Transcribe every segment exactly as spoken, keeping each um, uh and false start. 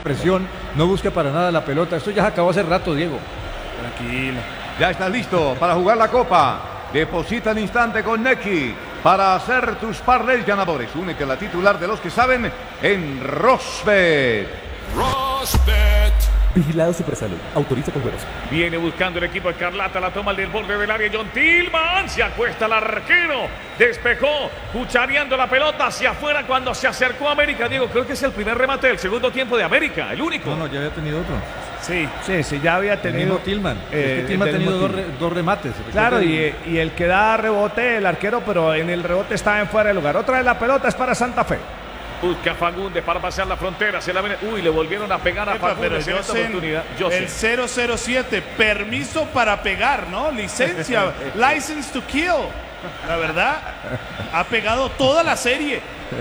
presión, no busque para nada la pelota. Esto ya se acabó hace rato, Diego. Tranquilo. Ya estás listo para jugar la Copa. Deposita al instante con Nequi para hacer tus parlays ganadores. Únete a la titular de los que saben en Rosbet. Rosbet. Vigilado Supersalud. Autoriza con juegos. Viene buscando el equipo escarlata. La toma del borde del área. John Tillman. Se acuesta el arquero. Despejó. Cuchareando la pelota hacia afuera cuando se acercó a América. Diego, creo que es el primer remate del segundo tiempo de América. El único. No, no, ya había tenido otro. Sí, sí, sí, ya había tenido. Tillman. Eh, es que Tillman ha tenido dos, re, dos remates. Claro, y, y el que da rebote, el arquero, pero en el rebote estaba en fuera de lugar. Otra vez la pelota es para Santa Fe. Busca Fagundes para pasar la frontera. Se la ven... Uy, le volvieron a pegar a Epa, Fagundes en esta oportunidad. El cero cero siete, permiso para pegar, ¿no? Licencia, license to kill. La verdad, ha pegado toda la serie.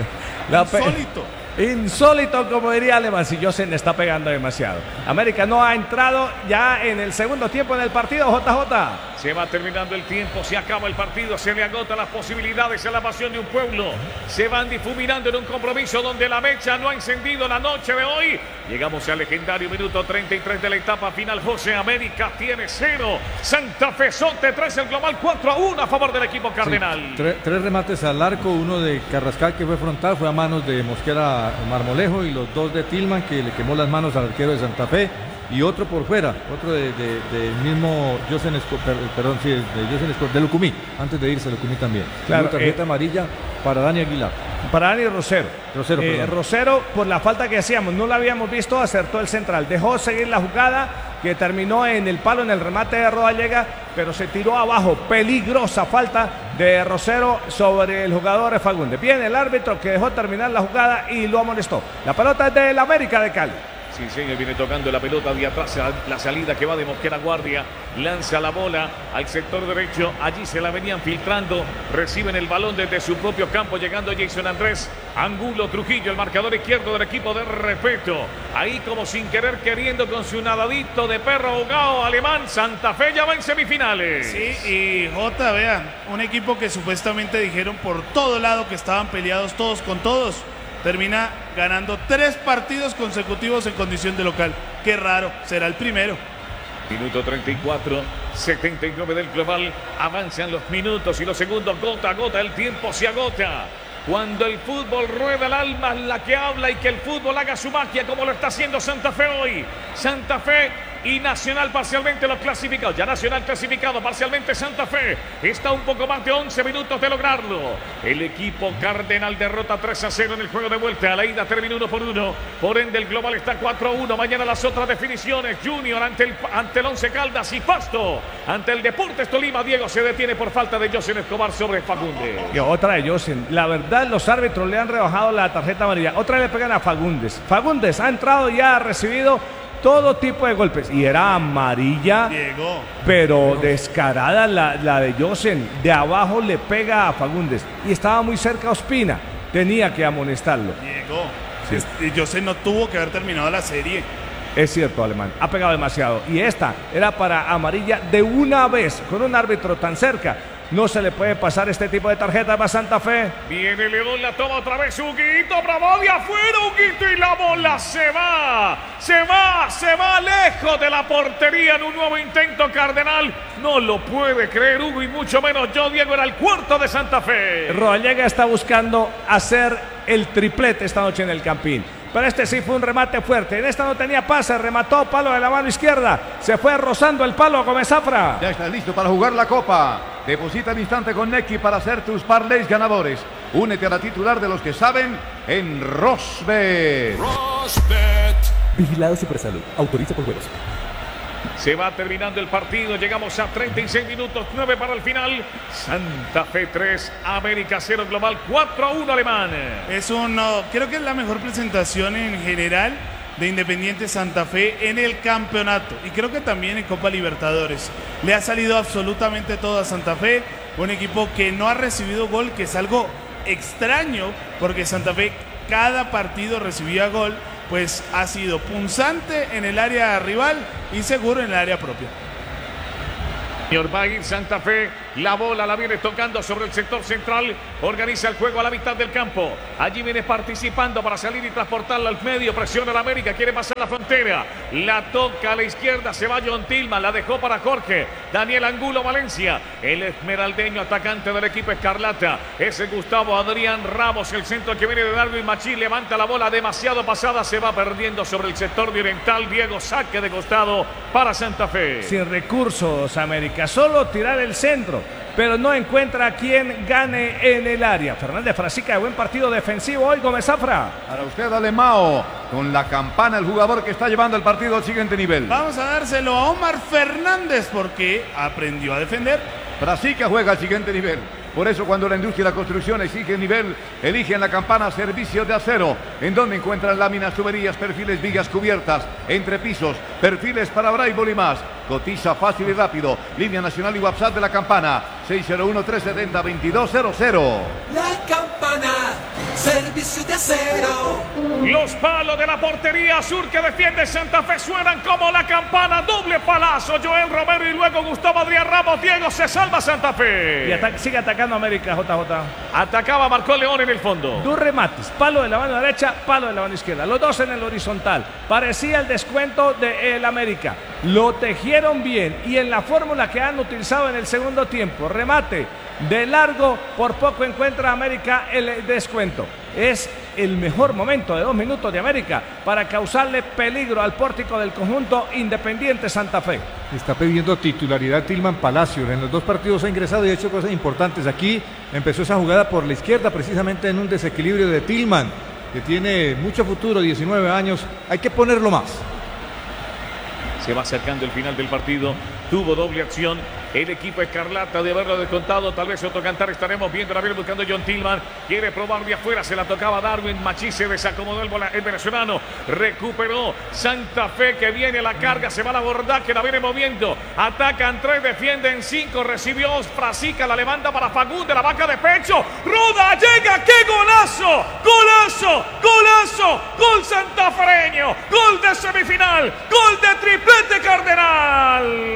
La Insólito. Insólito, como diría Alemán, si Josen está pegando demasiado. América no ha entrado ya en el segundo tiempo en el partido, J J. Se va terminando el tiempo, se acaba el partido, se le agotan las posibilidades a la pasión de un pueblo. Se van difuminando en un compromiso donde la mecha no ha encendido la noche de hoy. Llegamos al legendario minuto treinta y tres de la etapa final. José, América tiene cero. Santa Fe Sote tres, el global cuatro a uno a favor del equipo cardenal. Sí, tres, tres remates al arco, uno de Carrascal que fue frontal, fue a manos de Mosquera Marmolejo, y los dos de Tillman que le quemó las manos al arquero de Santa Fe. Y otro por fuera, otro del de, de mismo Josen Esco, perdón, sí, de Josen Esco, de Lucumí, antes de irse Lucumí también. Claro, tarjeta eh, amarilla para Dani Aguilar. Para Dani Rosero. Rosero, eh, Rosero, por la falta que hacíamos, no la habíamos visto, acertó el central. Dejó seguir la jugada que terminó en el palo, en el remate de Rodallega, pero se tiró abajo. Peligrosa falta de Rosero sobre el jugador Fagundes. Viene el árbitro que dejó terminar la jugada y lo amonestó. La pelota es del América de Cali. Sí, señor, viene tocando la pelota de atrás, la salida que va de Mosquera Guardia, lanza la bola al sector derecho, allí se la venían filtrando, reciben el balón desde su propio campo, llegando Jason Andrés, Angulo Trujillo, el marcador izquierdo del equipo de Respeto, ahí como sin querer queriendo con su nadadito de perro ahogado alemán, Santa Fe ya va en semifinales. Sí, y Jota, vean, un equipo que supuestamente dijeron por todo lado que estaban peleados todos con todos, termina ganando tres partidos consecutivos en condición de local. Qué raro, será el primero. Minuto treinta y cuatro, setenta y nueve del global. Avanzan los minutos y los segundos, gota a gota, el tiempo se agota. Cuando el fútbol rueda, el alma es la que habla, y que el fútbol haga su magia como lo está haciendo Santa Fe hoy. Santa Fe y Nacional parcialmente los clasificados. Ya Nacional clasificado, parcialmente Santa Fe. Está un poco más de once minutos de lograrlo. El equipo cardenal derrota tres a cero en el juego de vuelta. A la ida termina uno por uno. Por ende el global está cuatro a uno. Mañana las otras definiciones. Junior ante el, ante el Once Caldas y Pasto ante el Deportes Tolima. Diego se detiene por falta de Josen Escobar sobre Fagundes. Y otra de Josen. La verdad, los árbitros le han rebajado la tarjeta amarilla. Otra vez le pegan a Fagundes. Fagundes ha entrado y ha recibido todo tipo de golpes, y era amarilla, Llegó. pero descarada la, la de Josen. De abajo le pega a Fagundes y estaba muy cerca a Ospina, tenía que amonestarlo. Llegó. Sí. Josen no tuvo que haber terminado la serie. Es cierto, Alemán, ha pegado demasiado, y esta era para amarilla de una vez. Con un árbitro tan cerca no se le puede pasar este tipo de tarjeta para Santa Fe. Viene León, la toma otra vez Huguito, bravo de afuera Huguito, y la bola se va, se va, se va lejos de la portería en un nuevo intento cardenal. No lo puede creer Hugo, y mucho menos yo, Diego, era el cuarto de Santa Fe. Rodallega está buscando hacer el triplete esta noche en el Campín. Pero este sí fue un remate fuerte. En esta no tenía pase, remató palo de la mano izquierda. Se fue rozando el palo a Gómez Zafra. Ya está listo para jugar la Copa. Deposita al instante con Nequi para hacer tus parlays ganadores. Únete a la titular de los que saben en Rosbet. Rosbet. Vigilado Supersalud. Autoriza con juegos. Se va terminando el partido, llegamos a treinta y seis minutos, nueve para el final. Santa Fe tres, América cero, global cuatro a uno alemán. Es un, no, creo que es la mejor presentación en general de Independiente Santa Fe en el campeonato, y creo que también en Copa Libertadores. Le ha salido absolutamente todo a Santa Fe, un equipo que no ha recibido gol, que es algo extraño, porque Santa Fe cada partido recibía gol. Pues ha sido punzante en el área rival y seguro en el área propia. Señor Bagui, Santa Fe La bola la viene tocando sobre el sector central. Organiza el juego a la mitad del campo. Allí viene participando para salir y transportarla al medio. Presiona el América. Quiere pasar la frontera. La toca a la izquierda. Se va John Tillman. La dejó para Jorge. Daniel Angulo Valencia. El esmeraldeño atacante del equipo escarlata. Ese Gustavo Adrián Ramos. El centro que viene de Darwin Machín. Levanta la bola demasiado pasada. Se va perdiendo sobre el sector oriental. Diego, saque de costado para Santa Fe. Sin recursos, América. Solo tirar el centro, pero no encuentra a quien gane en el área. Fernández Frasica, de buen partido defensivo hoy, Gómez Zafra. Para usted, Alemao, con la campana, el jugador que está llevando el partido al siguiente nivel. Vamos a dárselo a Omar Fernández porque aprendió a defender. Frasica juega al siguiente nivel. Por eso cuando la industria y la construcción exige nivel, eligen la campana Servicios de Acero, en donde encuentran láminas, tuberías, perfiles, vigas cubiertas, entrepisos, perfiles para Braille y más. Cotiza fácil y rápido. Línea nacional y WhatsApp de la campana seis cero uno, tres siete cero, dos dos cero cero. La campana, Servicios de Acero. Los palos de la portería sur que defiende Santa Fe suenan como la campana. Doble palazo. Joel Romero y luego Gustavo Adrián Ramos. Diego, se salva Santa Fe. Y ata sigue atacando América, J J. Atacaba Marcó León en el fondo. Dos remates. Palo de la mano derecha, palo de la mano izquierda. Los dos en el horizontal. Parecía el descuento del América. Lo tejieron bien y en la fórmula que han utilizado en el segundo tiempo. Remate de largo, por poco encuentra América el descuento. Es el mejor momento de dos minutos de América para causarle peligro al pórtico del conjunto Independiente Santa Fe. Está pidiendo titularidad Tillman Palacio. En los dos partidos ha ingresado y ha hecho cosas importantes. Aquí empezó esa jugada por la izquierda, precisamente en un desequilibrio de Tillman, que tiene mucho futuro, diecinueve años. Hay que ponerlo más. Se va acercando el final del partido. Tuvo doble acción el equipo escarlata de haberlo descontado. Tal vez otro cantar estaremos viendo. La viene buscando John Tillman. Quiere probar de afuera. Se la tocaba Darwin Machín. Se desacomodó el, el venezolano. Recuperó Santa Fe que viene a la carga. Se va a la borda que la viene moviendo. Atacan tres, defienden cinco. Recibió Frasica. La levanta para Fagundes. La vaca de pecho. Ruda llega. ¡Qué golazo! ¡Golazo! ¡Golazo! ¡Gol santafereño! ¡Gol de semifinal! ¡Gol de triplete Cardenal!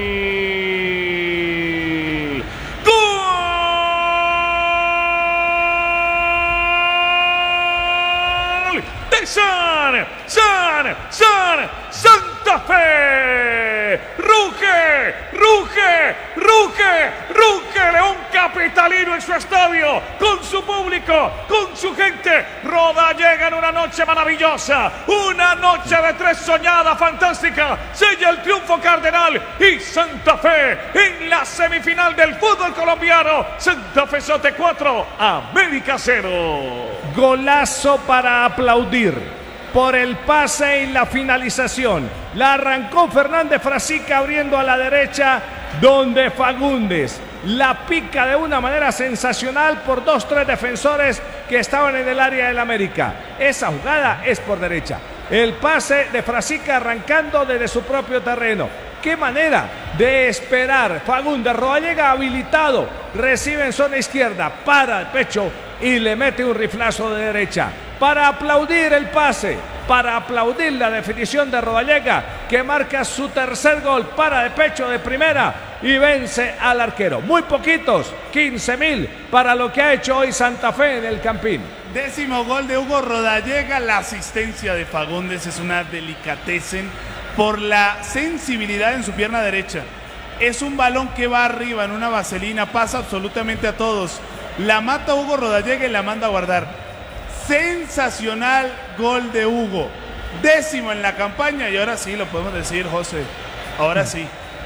San, San, San, Santa Fe. Ruge, ruge, ruge, ruge León capitalino en su estadio, con su público, con su gente. Roda llega en una noche maravillosa, una noche de tres soñada, fantástica. Sella el triunfo Cardenal y Santa Fe en la semifinal del fútbol colombiano. Santa Fe Sote cuatro, América cero. Golazo para aplaudir por el pase y la finalización. La arrancó Fernández Frasica abriendo a la derecha, donde Fagundes la pica de una manera sensacional por dos, tres defensores que estaban en el área del América. Esa jugada es por derecha. El pase de Frasica arrancando desde su propio terreno. Qué manera de esperar. Fagundes, Rodallega habilitado, recibe en zona izquierda, para el pecho y le mete un riflazo de derecha. Para aplaudir el pase, para aplaudir la definición de Rodallega, que marca su tercer gol, para de pecho de primera y vence al arquero. Muy poquitos, quince mil para lo que ha hecho hoy Santa Fe en el Campín. Décimo gol de Hugo Rodallega. La asistencia de Fagundes es una delicatessen por la sensibilidad en su pierna derecha. Es un balón que va arriba en una vaselina, pasa absolutamente a todos. La mata Hugo Rodallega y la manda a guardar. Sensacional gol de Hugo. Décimo en la campaña y ahora sí lo podemos decir, José. Ahora sí.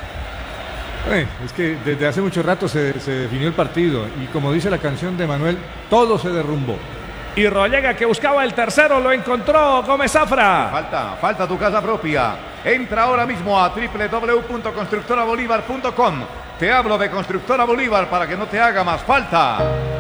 Eh, es que desde hace mucho rato se, se definió el partido y como dice la canción de Manuel, todo se derrumbó. Y Rodallega, que buscaba el tercero, lo encontró. Gómez Zafra. Falta, falta tu casa propia. Entra ahora mismo a doble u doble u doble u punto constructora bolívar punto com. Te hablo de Constructora Bolívar para que no te haga más falta.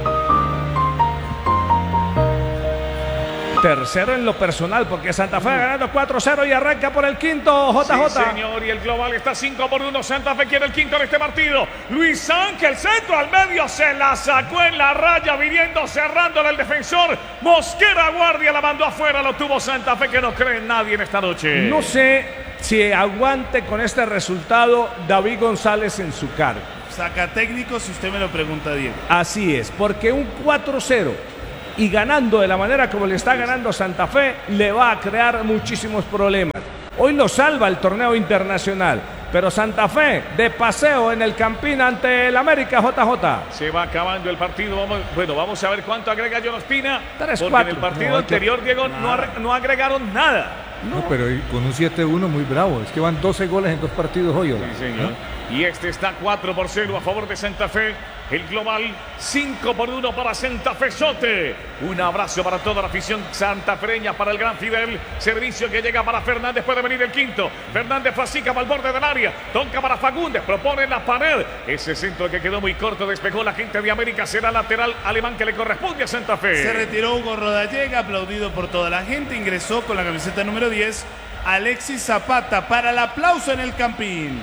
Tercero en lo personal, porque Santa Fe ganando cuatro cero y arranca por el quinto, J J. Sí, señor, y el global está cinco por uno. Santa Fe quiere el quinto en este partido. Luis Ángel, centro al medio, se la sacó en la raya, viniendo, cerrándole el defensor. Mosquera guardia, la mandó afuera, lo tuvo Santa Fe, que no cree en nadie en esta noche. No sé si aguante con este resultado David González en su cargo. saca técnico si usted me lo pregunta, Diego. Así es, porque un cuatro cero y ganando de la manera como le está ganando Santa Fe, le va a crear muchísimos problemas. Hoy lo salva el torneo internacional, pero Santa Fe de paseo en el Campín ante el América. J J. Se va acabando el partido. Vamos, bueno, vamos a ver cuánto agrega John Ospina. tres, porque cuatro. en el partido No, anterior, que... Diego, no, no agregaron nada. No, no pero con un siete uno muy bravo. Es que van doce goles en dos partidos hoy. Sí, señor. ¿No? Y este está cuatro por cero a favor de Santa Fe. El global cinco por uno para Santa Fe Sote. Un abrazo para toda la afición santafereña, para el gran Fidel. Servicio que llega para Fernández, puede venir el quinto. Fernández Frasica para el borde del área. Toca para Fagundes, propone la pared. Ese centro que quedó muy corto, despejó la gente de América. Será lateral alemán que le corresponde a Santa Fe. Se retiró Hugo Rodallega, aplaudido por toda la gente. Ingresó con la camiseta número diez Alexis Zapata para el aplauso en el Campín.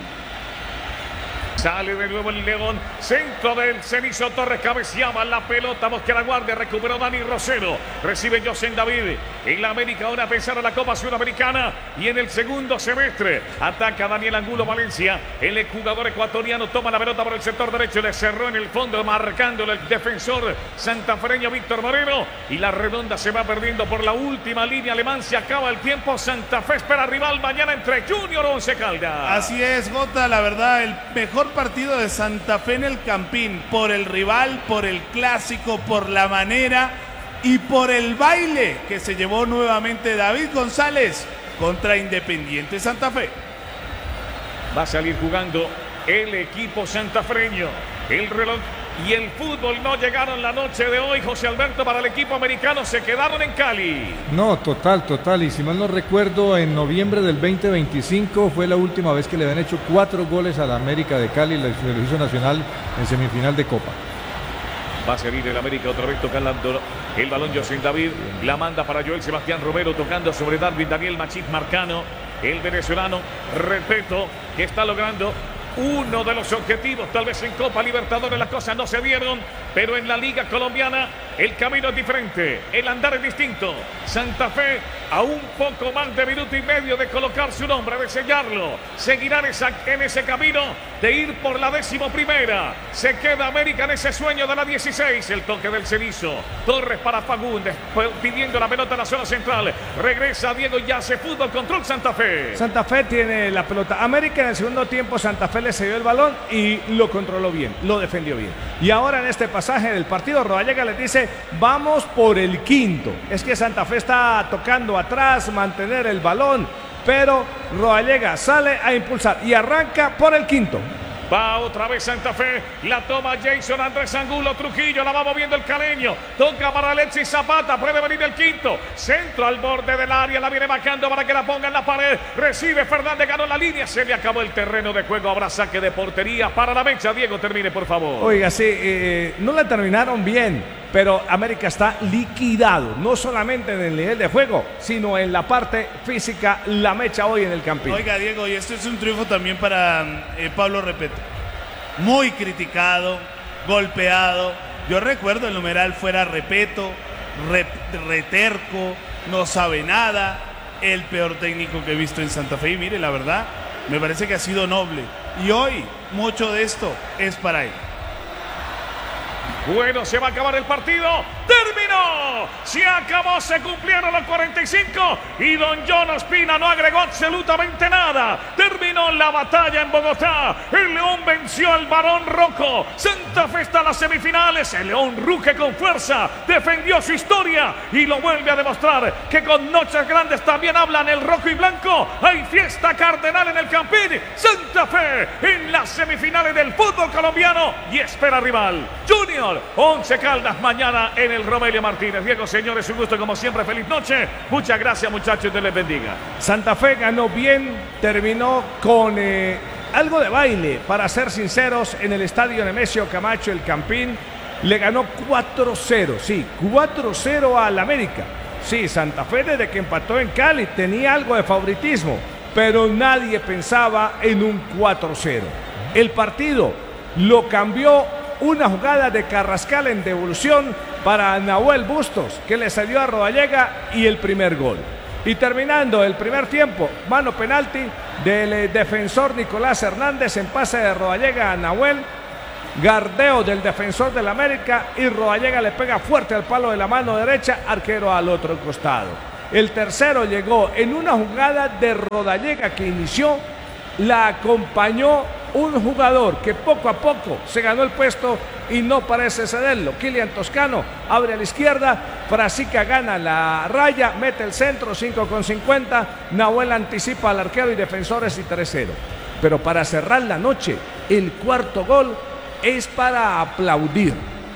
Sale de nuevo el León, centro del Cenizo Torres, cabeceaba la pelota, Mosquera guardia, recuperó Dani Rosero, recibe José David, en la América ahora a pensar a la Copa Sudamericana, y en el segundo semestre ataca Daniel Angulo Valencia, el jugador ecuatoriano toma la pelota por el sector derecho, le cerró en el fondo, marcándole el defensor santafereño Víctor Moreno, y la redonda se va perdiendo por la última línea alemán, se acaba el tiempo, Santa Fe espera rival mañana entre Junior Once Caldas. Así es, Gota, la verdad, el mejor partido de Santa Fe en el Campín, por el rival, por el clásico, por la manera y por el baile que se llevó nuevamente David González contra Independiente Santa Fe. Va a salir jugando el equipo santafreño. El reloj y el fútbol no llegaron la noche de hoy, José Alberto, para el equipo americano, se quedaron en Cali. No, total, total, y si mal no recuerdo, en noviembre del veinte veinticinco fue la última vez que le habían hecho cuatro goles a la América de Cali, la Selección Nacional, en semifinal de Copa. Va a salir el América otra vez tocando el balón José David, la manda para Joel Sebastián Romero, tocando sobre Darwin Daniel Machit Marcano, el venezolano, repito, que está logrando uno de los objetivos. Tal vez en Copa Libertadores las cosas no se dieron, pero en la Liga Colombiana el camino es diferente, el andar es distinto. Santa Fe a un poco más de minuto y medio de colocar su nombre, de sellarlo, seguirán esa, en ese camino de ir por la décimo primera. Se queda América en ese sueño de la dieciséis, el toque del Cenizo, Torres para Fagundes, pidiendo la pelota en la zona central, regresa Diego y hace fútbol, control Santa Fe. Santa Fe tiene la pelota. América en el segundo tiempo, Santa Fe le cedió el balón y lo controló bien, lo defendió bien. Y ahora en este pasaje del partido, Rodallega les dice, vamos por el quinto. Es que Santa Fe está tocando atrás, mantener el balón, pero Rodallega sale a impulsar y arranca por el quinto. Va otra vez Santa Fe, la toma Jason Andrés Angulo Trujillo, la va moviendo el caleño, toca para Alexis Zapata, puede venir el quinto, centro al borde del área, la viene marcando para que la ponga en la pared, recibe Fernández, ganó la línea, se le acabó el terreno de juego, habrá saque de portería para la mecha. Diego, termine por favor. Oiga, sí, eh, no la terminaron bien, pero América está liquidado, no solamente en el nivel de juego, sino en la parte física, la mecha hoy en el Campín. Oiga, Diego, y esto es un triunfo también para eh, Pablo Repeto. Muy criticado, golpeado. Yo recuerdo el numeral fuera Repeto, re, reterco, no sabe nada, el peor técnico que he visto en Santa Fe. Y mire, la verdad, me parece que ha sido noble. Y hoy, mucho de esto es para él. Bueno, se va a acabar el partido. ¡Terminó! Se acabó, se cumplieron los cuarenta y cinco y don John Ospina no agregó absolutamente nada. Terminó la batalla en Bogotá. El León venció al Barón Rojo. Santa Fe está en las semifinales. El León ruge con fuerza. Defendió su historia y lo vuelve a demostrar que con noches grandes también hablan el rojo y blanco. Hay fiesta cardenal en el Campín. Santa Fe en las semifinales del fútbol colombiano y espera rival. Junior Once Caldas mañana en el Romelio Martínez. Diego, señores, un gusto como siempre. Feliz noche. Muchas gracias, muchachos. Dios les bendiga. Santa Fe ganó bien, terminó con eh, algo de baile, para ser sinceros, en el estadio Nemesio Camacho, el Campín. Le ganó cuatro cero, sí, cuatro cero al América. Sí, Santa Fe desde que empató en Cali tenía algo de favoritismo, pero nadie pensaba en un cuatro cero. El partido lo cambió una jugada de Carrascal en devolución para Nahuel Bustos, que le salió a Rodallega, y el primer gol. Y terminando el primer tiempo, mano penalti del eh, defensor Nicolás Hernández en pase de Rodallega a Nahuel, Gardeo del defensor del América y Rodallega le pega fuerte al palo de la mano derecha, arquero al otro costado. El tercero llegó en una jugada de Rodallega que inició, la acompañó un jugador que poco a poco se ganó el puesto y no parece cederlo. Kylian Toscano abre a la izquierda, Frasica gana la raya, mete el centro, cinco con cincuenta, Nahuel anticipa al arquero y defensores y tres cero. Pero para cerrar la noche, el cuarto gol es para aplaudir.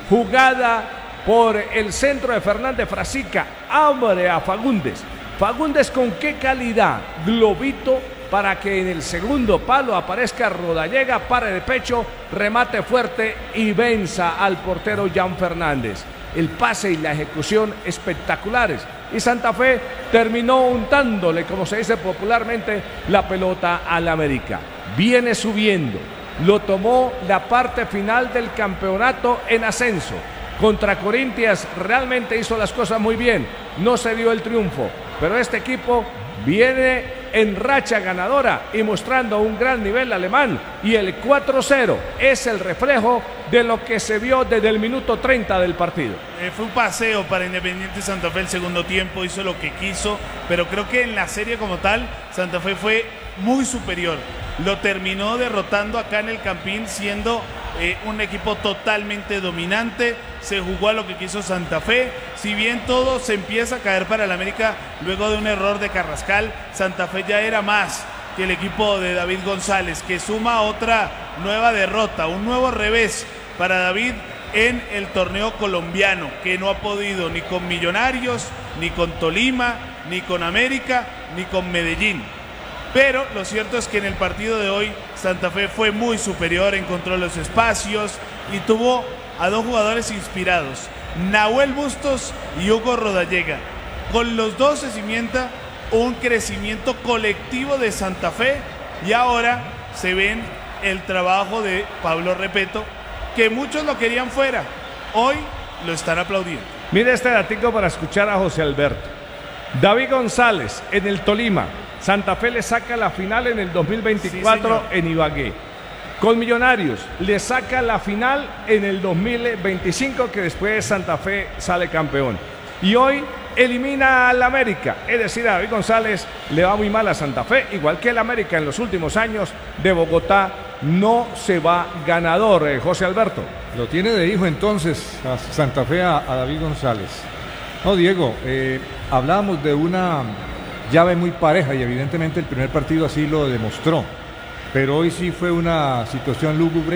Jugada por el centro de Fernández Frasica, abre a Fagundes. Fagundes con qué calidad, globito, para que en el segundo palo aparezca Rodallega, pare de pecho, remate fuerte y venza al portero Jan Fernández. El pase y la ejecución espectaculares. Y Santa Fe terminó untándole, como se dice popularmente, la pelota al América. Viene subiendo. Lo tomó la parte final del campeonato en ascenso. Contra Corinthians realmente hizo las cosas muy bien. No se dio el triunfo. Pero este equipo viene en racha ganadora y mostrando un gran nivel alemán, y el cuatro cero es el reflejo de lo que se vio desde el minuto treinta del partido. Eh, fue un paseo para Independiente Santa Fe el segundo tiempo, hizo lo que quiso, pero creo que en la serie como tal Santa Fe fue muy superior. Lo terminó derrotando acá en el Campín, siendo eh, un equipo totalmente dominante. Se jugó a lo que quiso Santa Fe. Si bien todo se empieza a caer para el América luego de un error de Carrascal, Santa Fe ya era más que el equipo de David González, que suma otra nueva derrota, un nuevo revés para David en el torneo colombiano, que no ha podido ni con Millonarios, ni con Tolima, ni con América, ni con Medellín. Pero lo cierto es que en el partido de hoy Santa Fe fue muy superior, encontró los espacios y tuvo a dos jugadores inspirados, Nahuel Bustos y Hugo Rodallega. Con los dos se cimienta un crecimiento colectivo de Santa Fe y ahora se ven el trabajo de Pablo Repeto, que muchos lo querían fuera, hoy lo están aplaudiendo. Mire este datico para escuchar a José Alberto. David González en el Tolima, Santa Fe le saca la final en el dos mil veinticuatro sí, en Ibagué. Con Millonarios le saca la final en el dos mil veinticinco, que después Santa Fe sale campeón. Y hoy elimina al América, es decir, a David González le va muy mal a Santa Fe, igual que el América en los últimos años de Bogotá no se va ganador, eh, José Alberto. Lo tiene de hijo entonces a Santa Fe a, a David González. No, Diego, eh, hablábamos de una llave muy pareja y evidentemente el primer partido así lo demostró, pero hoy sí fue una situación lúgubre,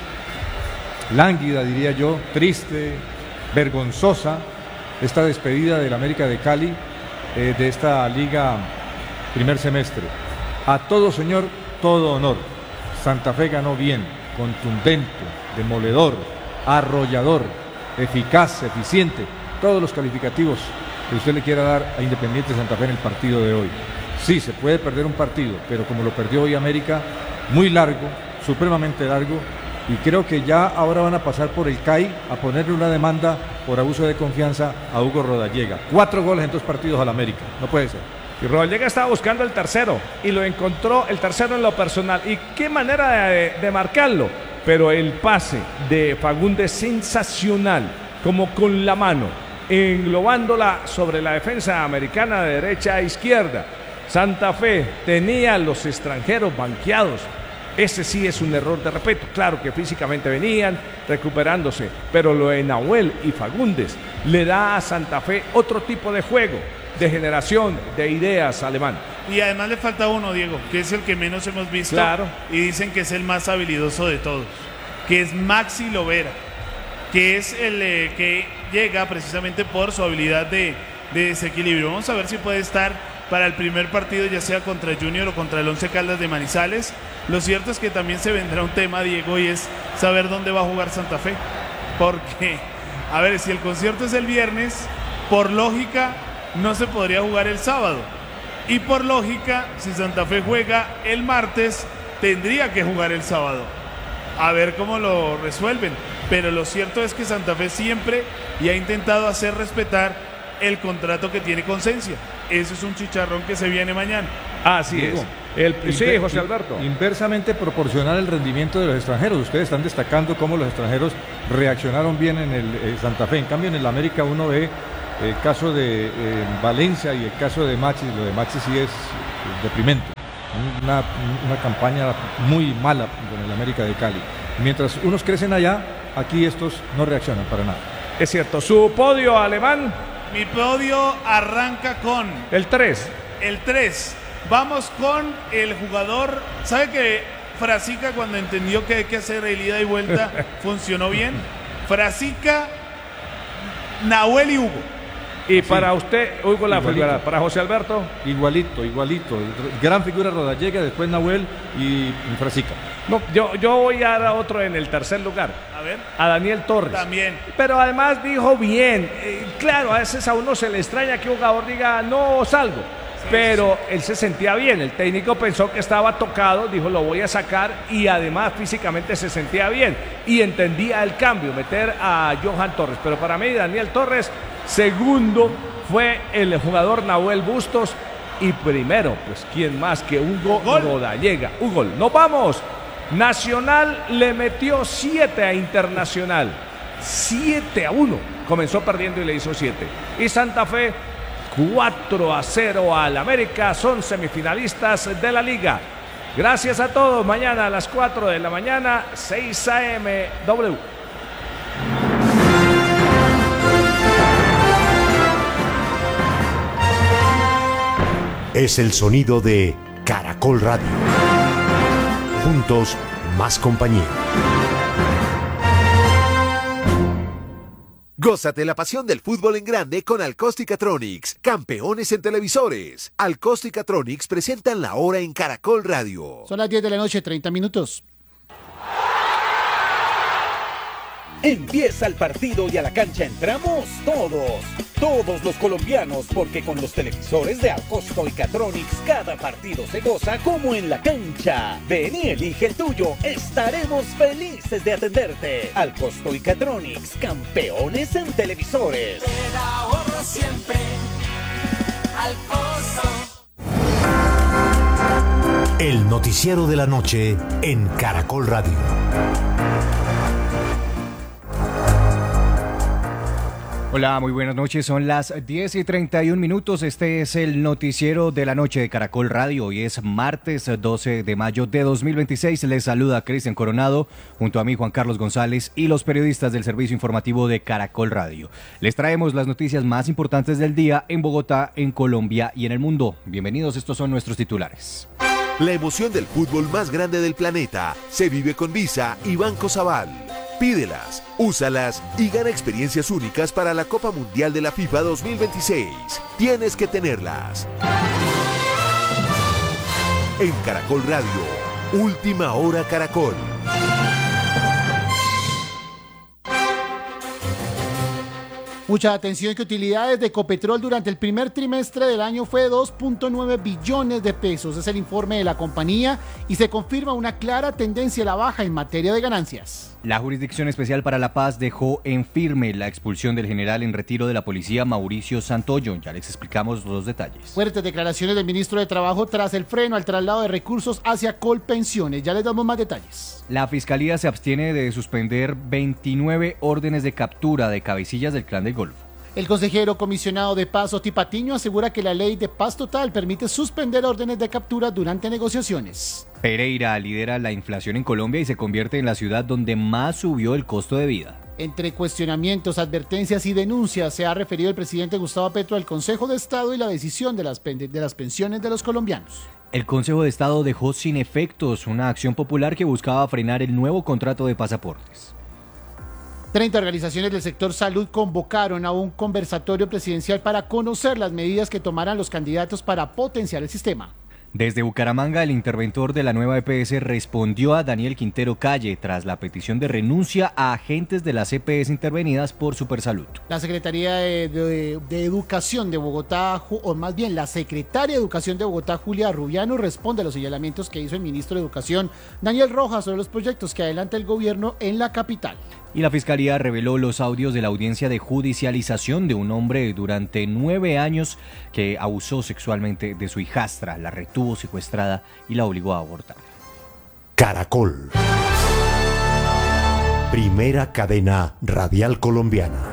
lánguida diría yo, triste, vergonzosa, esta despedida del América de Cali eh, de esta liga primer semestre. A todo señor, todo honor. Santa Fe ganó bien, contundente, demoledor, arrollador, eficaz, eficiente, todos los calificativos que usted le quiera dar a Independiente Santa Fe en el partido de hoy. Sí, se puede perder un partido, pero como lo perdió hoy América, muy largo, supremamente largo, y creo que ya ahora van a pasar por el C A I a ponerle una demanda por abuso de confianza a Hugo Rodallega. Cuatro goles en dos partidos al América, no puede ser. Y Rodallega estaba buscando el tercero y lo encontró, el tercero en lo personal. Y qué manera de, de marcarlo, pero el pase de Fagundes sensacional, como con la mano, englobándola sobre la defensa americana de derecha a izquierda. Santa Fe tenía a los extranjeros banqueados. Ese sí es un error de respeto. Claro que físicamente venían recuperándose, pero lo de Nahuel y Fagundes le da a Santa Fe otro tipo de juego, de generación de ideas alemán. Y además le falta uno, Diego, que es el que menos hemos visto. Claro. Y dicen que es el más habilidoso de todos, que es Maxi Lovera, que es el eh, que llega precisamente por su habilidad de, de desequilibrio. Vamos a ver si puede estar para el primer partido, ya sea contra Junior o contra el Once Caldas de Manizales. Lo cierto es que también se vendrá un tema, Diego, y es saber dónde va a jugar Santa Fe. Porque, a ver, si el concierto es el viernes, por lógica no se podría jugar el sábado. Y por lógica, si Santa Fe juega el martes, tendría que jugar el sábado. A ver cómo lo resuelven. Pero lo cierto es que Santa Fe siempre y ha intentado hacer respetar el contrato que tiene con Sensia. Ese es un chicharrón que se viene mañana. Así Digo, es. El, sí, inver- José Alberto. Inversamente proporcional el rendimiento de los extranjeros. Ustedes están destacando cómo los extranjeros reaccionaron bien en el eh, Santa Fe. En cambio, en el América uno ve el caso de eh, Valencia y el caso de Maxi. Lo de Maxi sí es eh, deprimente. Una, una campaña muy mala con el América de Cali. Mientras unos crecen allá, aquí estos no reaccionan para nada. Es cierto. Su podio alemán, Mi podio arranca con el tres. el tres. Vamos con el jugador. ¿Sabe que Frasica, cuando entendió que hay que hacer el ida y vuelta, funcionó bien? Frasica, Nahuel y Hugo. Y para usted, Hugo la Igualito. figura. Para José Alberto, Igualito, igualito. Gran figura Rodallega, después Nahuel y, y Frasica. no, yo, yo voy a dar a otro en el tercer lugar. A ver, A Daniel Torres. también. Pero además dijo bien. Eh, claro, a veces a uno se le extraña que un jugador diga no salgo. Pero él se sentía bien. El técnico pensó que estaba tocado, dijo lo voy a sacar y además físicamente se sentía bien y entendía el cambio, meter a Johan Torres. Pero para mí Daniel Torres, segundo fue el jugador Nahuel Bustos y primero, pues quién más que Hugo Gol. Rodallega. Hugo, nos vamos. Nacional le metió siete a Internacional. siete a uno. Comenzó perdiendo y le hizo siete. Y Santa Fe cuatro a cero al América. Son semifinalistas de la liga. Gracias a todos. Mañana a las cuatro de la mañana, seis a eme W. Es el sonido de Caracol Radio. Juntos, más compañía. Gózate la pasión del fútbol en grande con Alcóstica-Tronics, campeones en televisores. Alcóstica-Tronics presentan la hora en Caracol Radio. Son las diez de la noche, treinta minutos. Empieza el partido y a la cancha entramos todos, todos los colombianos, porque con los televisores de Alcosto y Catronics cada partido se goza como en la cancha. Ven y elige el tuyo, estaremos felices de atenderte. Alcosto y Catronics, campeones en televisores. El ahorro siempre al costo. El noticiero de la noche en Caracol Radio. Hola, muy buenas noches. Son las diez y treinta y un minutos. Este es el noticiero de la noche de Caracol Radio. Hoy es martes doce de mayo de dos mil veintiséis. Les saluda Cristian Coronado junto a mí, Juan Carlos González, y los periodistas del servicio informativo de Caracol Radio. Les traemos las noticias más importantes del día en Bogotá, en Colombia y en el mundo. Bienvenidos, estos son nuestros titulares. La emoción del fútbol más grande del planeta se vive con Visa y Banco Sabal. Pídelas, úsalas y gana experiencias únicas para la Copa Mundial de la FIFA dos mil veintiséis. Tienes que tenerlas. En Caracol Radio, Última Hora Caracol. Mucha atención que utilidades de Ecopetrol durante el primer trimestre del año fue de dos punto nueve billones de pesos. Es el informe de la compañía y se confirma una clara tendencia a la baja en materia de ganancias. La Jurisdicción Especial para la Paz dejó en firme la expulsión del general en retiro de la policía Mauricio Santoyo. Ya les explicamos los detalles. Fuertes declaraciones del ministro de Trabajo tras el freno al traslado de recursos hacia Colpensiones. Ya les damos más detalles. La Fiscalía se abstiene de suspender veintinueve órdenes de captura de cabecillas del Clan del Golfo. El consejero comisionado de Paz, Oti Patiño, asegura que la ley de paz total permite suspender órdenes de captura durante negociaciones. Pereira lidera la inflación en Colombia y se convierte en la ciudad donde más subió el costo de vida. Entre cuestionamientos, advertencias y denuncias se ha referido el presidente Gustavo Petro al Consejo de Estado y la decisión de las, pen- de las pensiones de los colombianos. El Consejo de Estado dejó sin efectos una acción popular que buscaba frenar el nuevo contrato de pasaportes. treinta organizaciones del sector salud convocaron a un conversatorio presidencial para conocer las medidas que tomarán los candidatos para potenciar el sistema. Desde Bucaramanga, el interventor de la nueva E P S respondió a Daniel Quintero Calle tras la petición de renuncia a agentes de las E P S intervenidas por Supersalud. La Secretaría de, de- de Educación de Bogotá, ju- o más bien la Secretaria de Educación de Bogotá, Julia Rubiano, responde a los señalamientos que hizo el ministro de Educación, Daniel Rojas, sobre los proyectos que adelanta el gobierno en la capital. Y la Fiscalía reveló los audios de la audiencia de judicialización de un hombre durante nueve años que abusó sexualmente de su hijastra, la retuvo secuestrada y la obligó a abortar. Caracol. Primera cadena radial colombiana.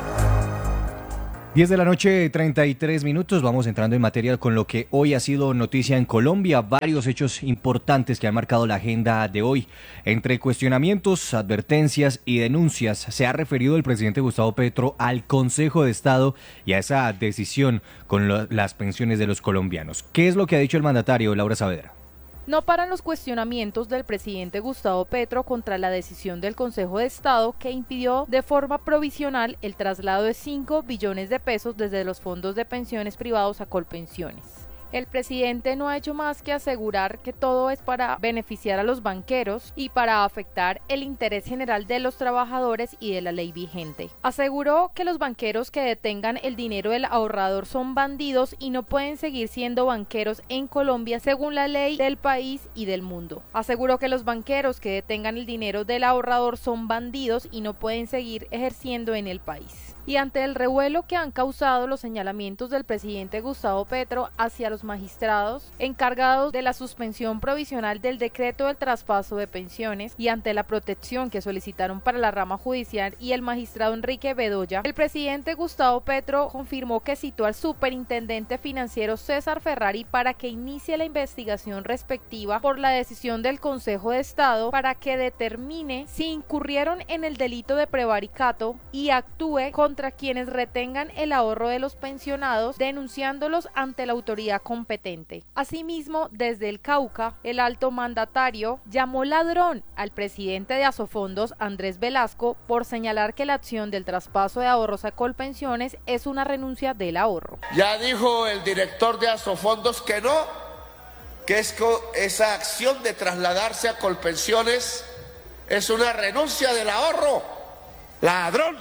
diez de la noche, treinta y tres minutos. Vamos entrando en materia con lo que hoy ha sido noticia en Colombia. Varios hechos importantes que han marcado la agenda de hoy. Entre cuestionamientos, advertencias y denuncias, se ha referido el presidente Gustavo Petro al Consejo de Estado y a esa decisión con lo, las pensiones de los colombianos. ¿Qué es lo que ha dicho el mandatario, Laura Saavedra? No paran los cuestionamientos del presidente Gustavo Petro contra la decisión del Consejo de Estado que impidió de forma provisional el traslado de cinco billones de pesos desde los fondos de pensiones privados a Colpensiones. El presidente no ha hecho más que asegurar que todo es para beneficiar a los banqueros y para afectar el interés general de los trabajadores y de la ley vigente. Aseguró que los banqueros que detengan el dinero del ahorrador son bandidos y no pueden seguir siendo banqueros en Colombia según la ley del país y del mundo. Aseguró que los banqueros que detengan el dinero del ahorrador son bandidos y no pueden seguir ejerciendo en el país. Y ante el revuelo que han causado los señalamientos del presidente Gustavo Petro hacia los magistrados encargados de la suspensión provisional del decreto del traspaso de pensiones y ante la protección que solicitaron para la rama judicial y el magistrado Enrique Bedoya, el presidente Gustavo Petro confirmó que citó al superintendente financiero César Ferrari para que inicie la investigación respectiva por la decisión del Consejo de Estado para que determine si incurrieron en el delito de prevaricato y actúe contra quienes retengan el ahorro de los pensionados, denunciándolos ante la autoridad competente. Asimismo, desde el Cauca, el alto mandatario llamó ladrón al presidente de Asofondos, Andrés Velasco, por señalar que la acción del traspaso de ahorros a Colpensiones es una renuncia del ahorro. Ya dijo el director de Asofondos que no, que es que esa acción de trasladarse a Colpensiones es una renuncia del ahorro. ¡Ladrón!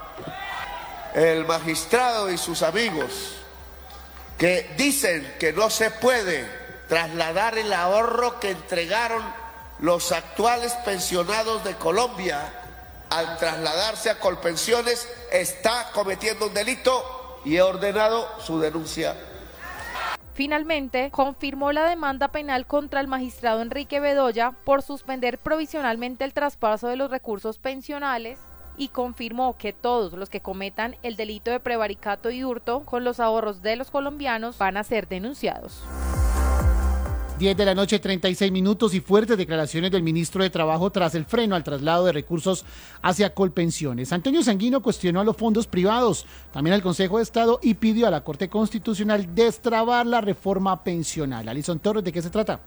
El magistrado y sus amigos que dicen que no se puede trasladar el ahorro que entregaron los actuales pensionados de Colombia al trasladarse a Colpensiones está cometiendo un delito y he ordenado su denuncia. Finalmente, confirmó la demanda penal contra el magistrado Enrique Bedoya por suspender provisionalmente el traspaso de los recursos pensionales y confirmó que todos los que cometan el delito de prevaricato y hurto con los ahorros de los colombianos van a ser denunciados. diez de la noche, treinta y seis minutos y fuertes declaraciones del ministro de Trabajo tras el freno al traslado de recursos hacia Colpensiones. Antonio Sanguino cuestionó a los fondos privados, también al Consejo de Estado y pidió a la Corte Constitucional destrabar la reforma pensional. Alison Torres, ¿de qué se trata?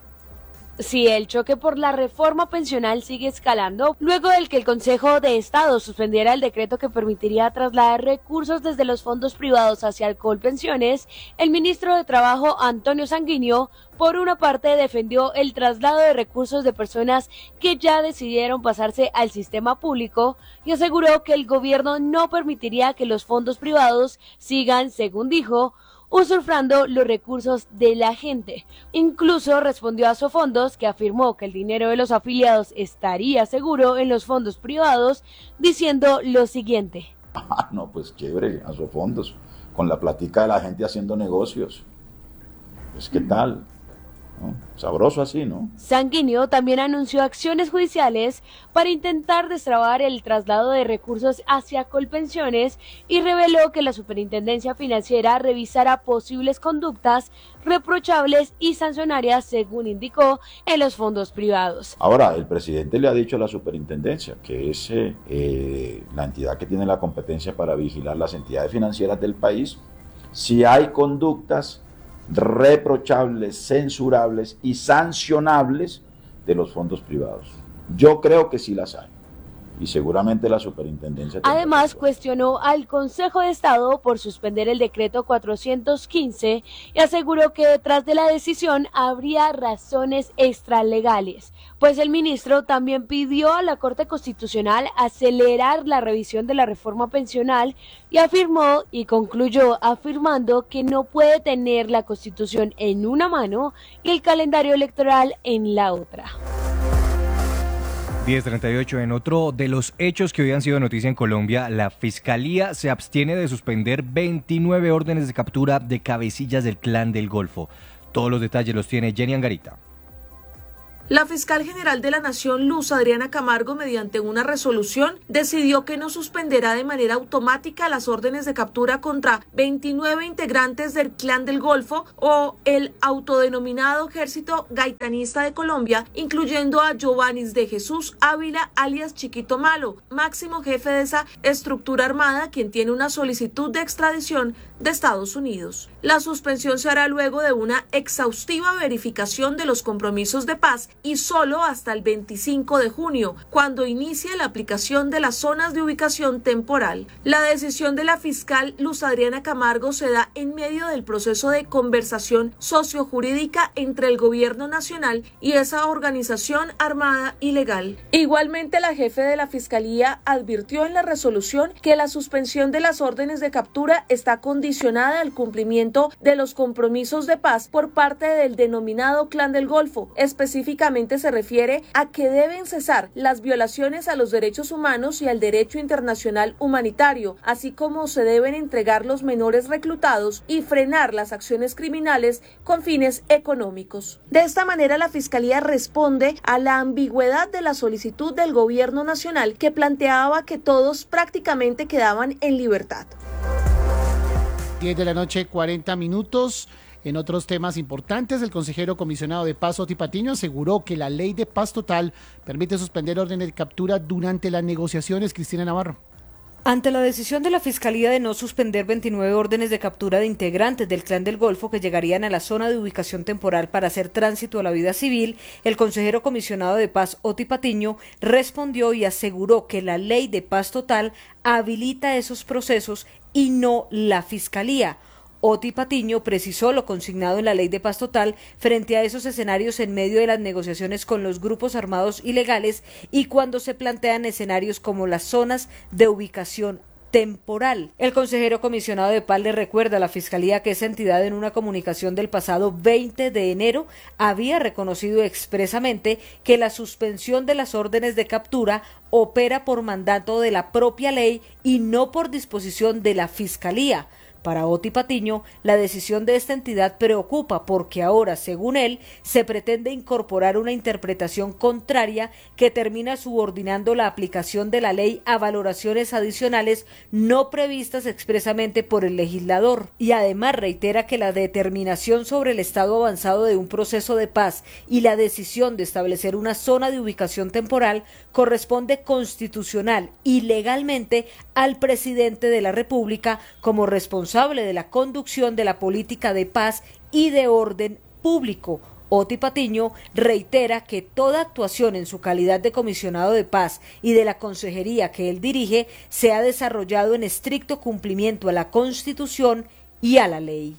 Sí, el choque por la reforma pensional sigue escalando luego del que el Consejo de Estado suspendiera el decreto que permitiría trasladar recursos desde los fondos privados hacia el Colpensiones. El ministro de Trabajo, Antonio Sanguino, por una parte defendió el traslado de recursos de personas que ya decidieron pasarse al sistema público y aseguró que el gobierno no permitiría que los fondos privados sigan, según dijo, usurpando los recursos de la gente. Incluso respondió a Asofondos, que afirmó que el dinero de los afiliados estaría seguro en los fondos privados, diciendo lo siguiente. Ah, no, pues chévere, Asofondos, con la plática de la gente haciendo negocios. Pues qué tal, ¿no? Sabroso así, ¿no? Sanguino también anunció acciones judiciales para intentar destrabar el traslado de recursos hacia Colpensiones y reveló que la Superintendencia Financiera revisará posibles conductas reprochables y sancionarias, según indicó, en los fondos privados. Ahora, el presidente le ha dicho a la Superintendencia, que es eh, la entidad que tiene la competencia para vigilar las entidades financieras del país, si hay conductas reprochables, censurables y sancionables de los fondos privados. Yo creo que sí las hay y seguramente la superintendencia. Además, cuestionó al Consejo de Estado por suspender el decreto cuatrocientos quince y aseguró que detrás de la decisión habría razones extralegales, pues el ministro también pidió a la Corte Constitucional acelerar la revisión de la reforma pensional y afirmó y concluyó afirmando que no puede tener la Constitución en una mano y el calendario electoral en la otra. diez treinta y ocho. En otro de los hechos que hoy han sido noticia en Colombia, la Fiscalía se abstiene de suspender veintinueve órdenes de captura de cabecillas del Clan del Golfo. Todos los detalles los tiene Jenny Angarita. La fiscal general de la Nación, Luz Adriana Camargo, mediante una resolución, decidió que no suspenderá de manera automática las órdenes de captura contra veintinueve integrantes del Clan del Golfo o el autodenominado Ejército Gaitanista de Colombia, incluyendo a Giovannis de Jesús Ávila, alias Chiquito Malo, máximo jefe de esa estructura armada, quien tiene una solicitud de extradición de Estados Unidos. La suspensión se hará luego de una exhaustiva verificación de los compromisos de paz y solo hasta el veinticinco de junio, cuando inicie la aplicación de las zonas de ubicación temporal. La decisión de la fiscal Luz Adriana Camargo se da en medio del proceso de conversación sociojurídica entre el gobierno nacional y esa organización armada ilegal. Igualmente, la jefe de la fiscalía advirtió en la resolución que la suspensión de las órdenes de captura está condicionada al cumplimiento de los compromisos de paz por parte del denominado Clan del Golfo. Específicamente se refiere a que deben cesar las violaciones a los derechos humanos y al derecho internacional humanitario, así como se deben entregar los menores reclutados y frenar las acciones criminales con fines económicos. De esta manera, la Fiscalía responde a la ambigüedad de la solicitud del gobierno nacional, que planteaba que todos prácticamente quedaban en libertad. diez de la noche, cuarenta minutos. En otros temas importantes, el consejero comisionado de paz, Oti Patiño, aseguró que la ley de paz total permite suspender órdenes de captura durante las negociaciones. Cristina Navarro. Ante la decisión de la Fiscalía de no suspender veintinueve órdenes de captura de integrantes del Clan del Golfo que llegarían a la zona de ubicación temporal para hacer tránsito a la vida civil, el consejero comisionado de paz, Oti Patiño, respondió y aseguró que la ley de paz total habilita esos procesos y no la Fiscalía. Oti Patiño precisó lo consignado en la Ley de Paz Total frente a esos escenarios en medio de las negociaciones con los grupos armados ilegales y cuando se plantean escenarios como las zonas de ubicación temporal. El consejero comisionado de paz le recuerda a la Fiscalía que esa entidad, en una comunicación del pasado veinte de enero, había reconocido expresamente que la suspensión de las órdenes de captura opera por mandato de la propia ley y no por disposición de la Fiscalía. Para Oti Patiño, la decisión de esta entidad preocupa porque ahora, según él, se pretende incorporar una interpretación contraria que termina subordinando la aplicación de la ley a valoraciones adicionales no previstas expresamente por el legislador. Y además reitera que la determinación sobre el estado avanzado de un proceso de paz y la decisión de establecer una zona de ubicación temporal corresponde constitucional y legalmente al presidente de la República como responsable de la conducción de la política de paz y de orden público. Oti Patiño reitera que toda actuación en su calidad de comisionado de paz y de la consejería que él dirige se ha desarrollado en estricto cumplimiento a la Constitución y a la ley.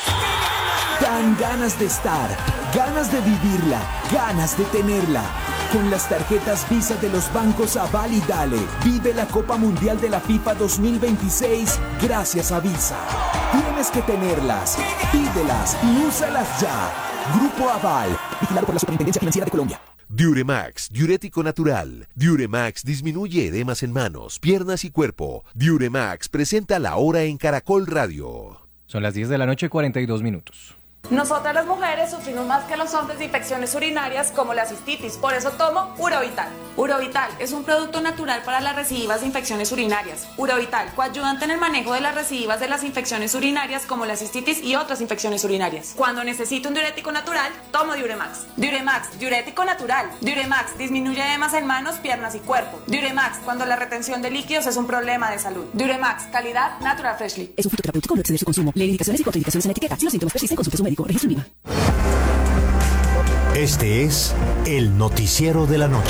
Dan ganas de estar, ganas de vivirla, ganas de tenerla. Con las tarjetas Visa de los bancos Aval y Dale, vive la Copa Mundial de la FIFA dos mil veintiséis gracias a Visa. Tienes que tenerlas, pídelas y úsalas ya. Grupo Aval, vigilado por la Superintendencia Financiera de Colombia. Diuremax, diurético natural. Diuremax disminuye edemas en manos, piernas y cuerpo. Diuremax presenta La Hora en Caracol Radio. Son las diez de la noche, cuarenta y dos minutos. Nosotras las mujeres sufrimos más que los hombres de infecciones urinarias como la cistitis, por eso tomo Urovital. Urovital es un producto natural para las recidivas de infecciones urinarias. Urovital, coayudante en el manejo de las recidivas de las infecciones urinarias como la cistitis y otras infecciones urinarias. Cuando necesito un diurético natural, tomo Diuremax. Diuremax, diurético natural. Diuremax disminuye edemas en manos, piernas y cuerpo. Diuremax, cuando la retención de líquidos es un problema de salud. Diuremax, calidad Natural Freshly. Es un fitoterapéutico, no exceder su consumo. Lee indicaciones y contraindicaciones en la etiqueta. Si los síntomas persisten, consulte a su médico. Registro INVIMA. Este es el noticiero de la noche.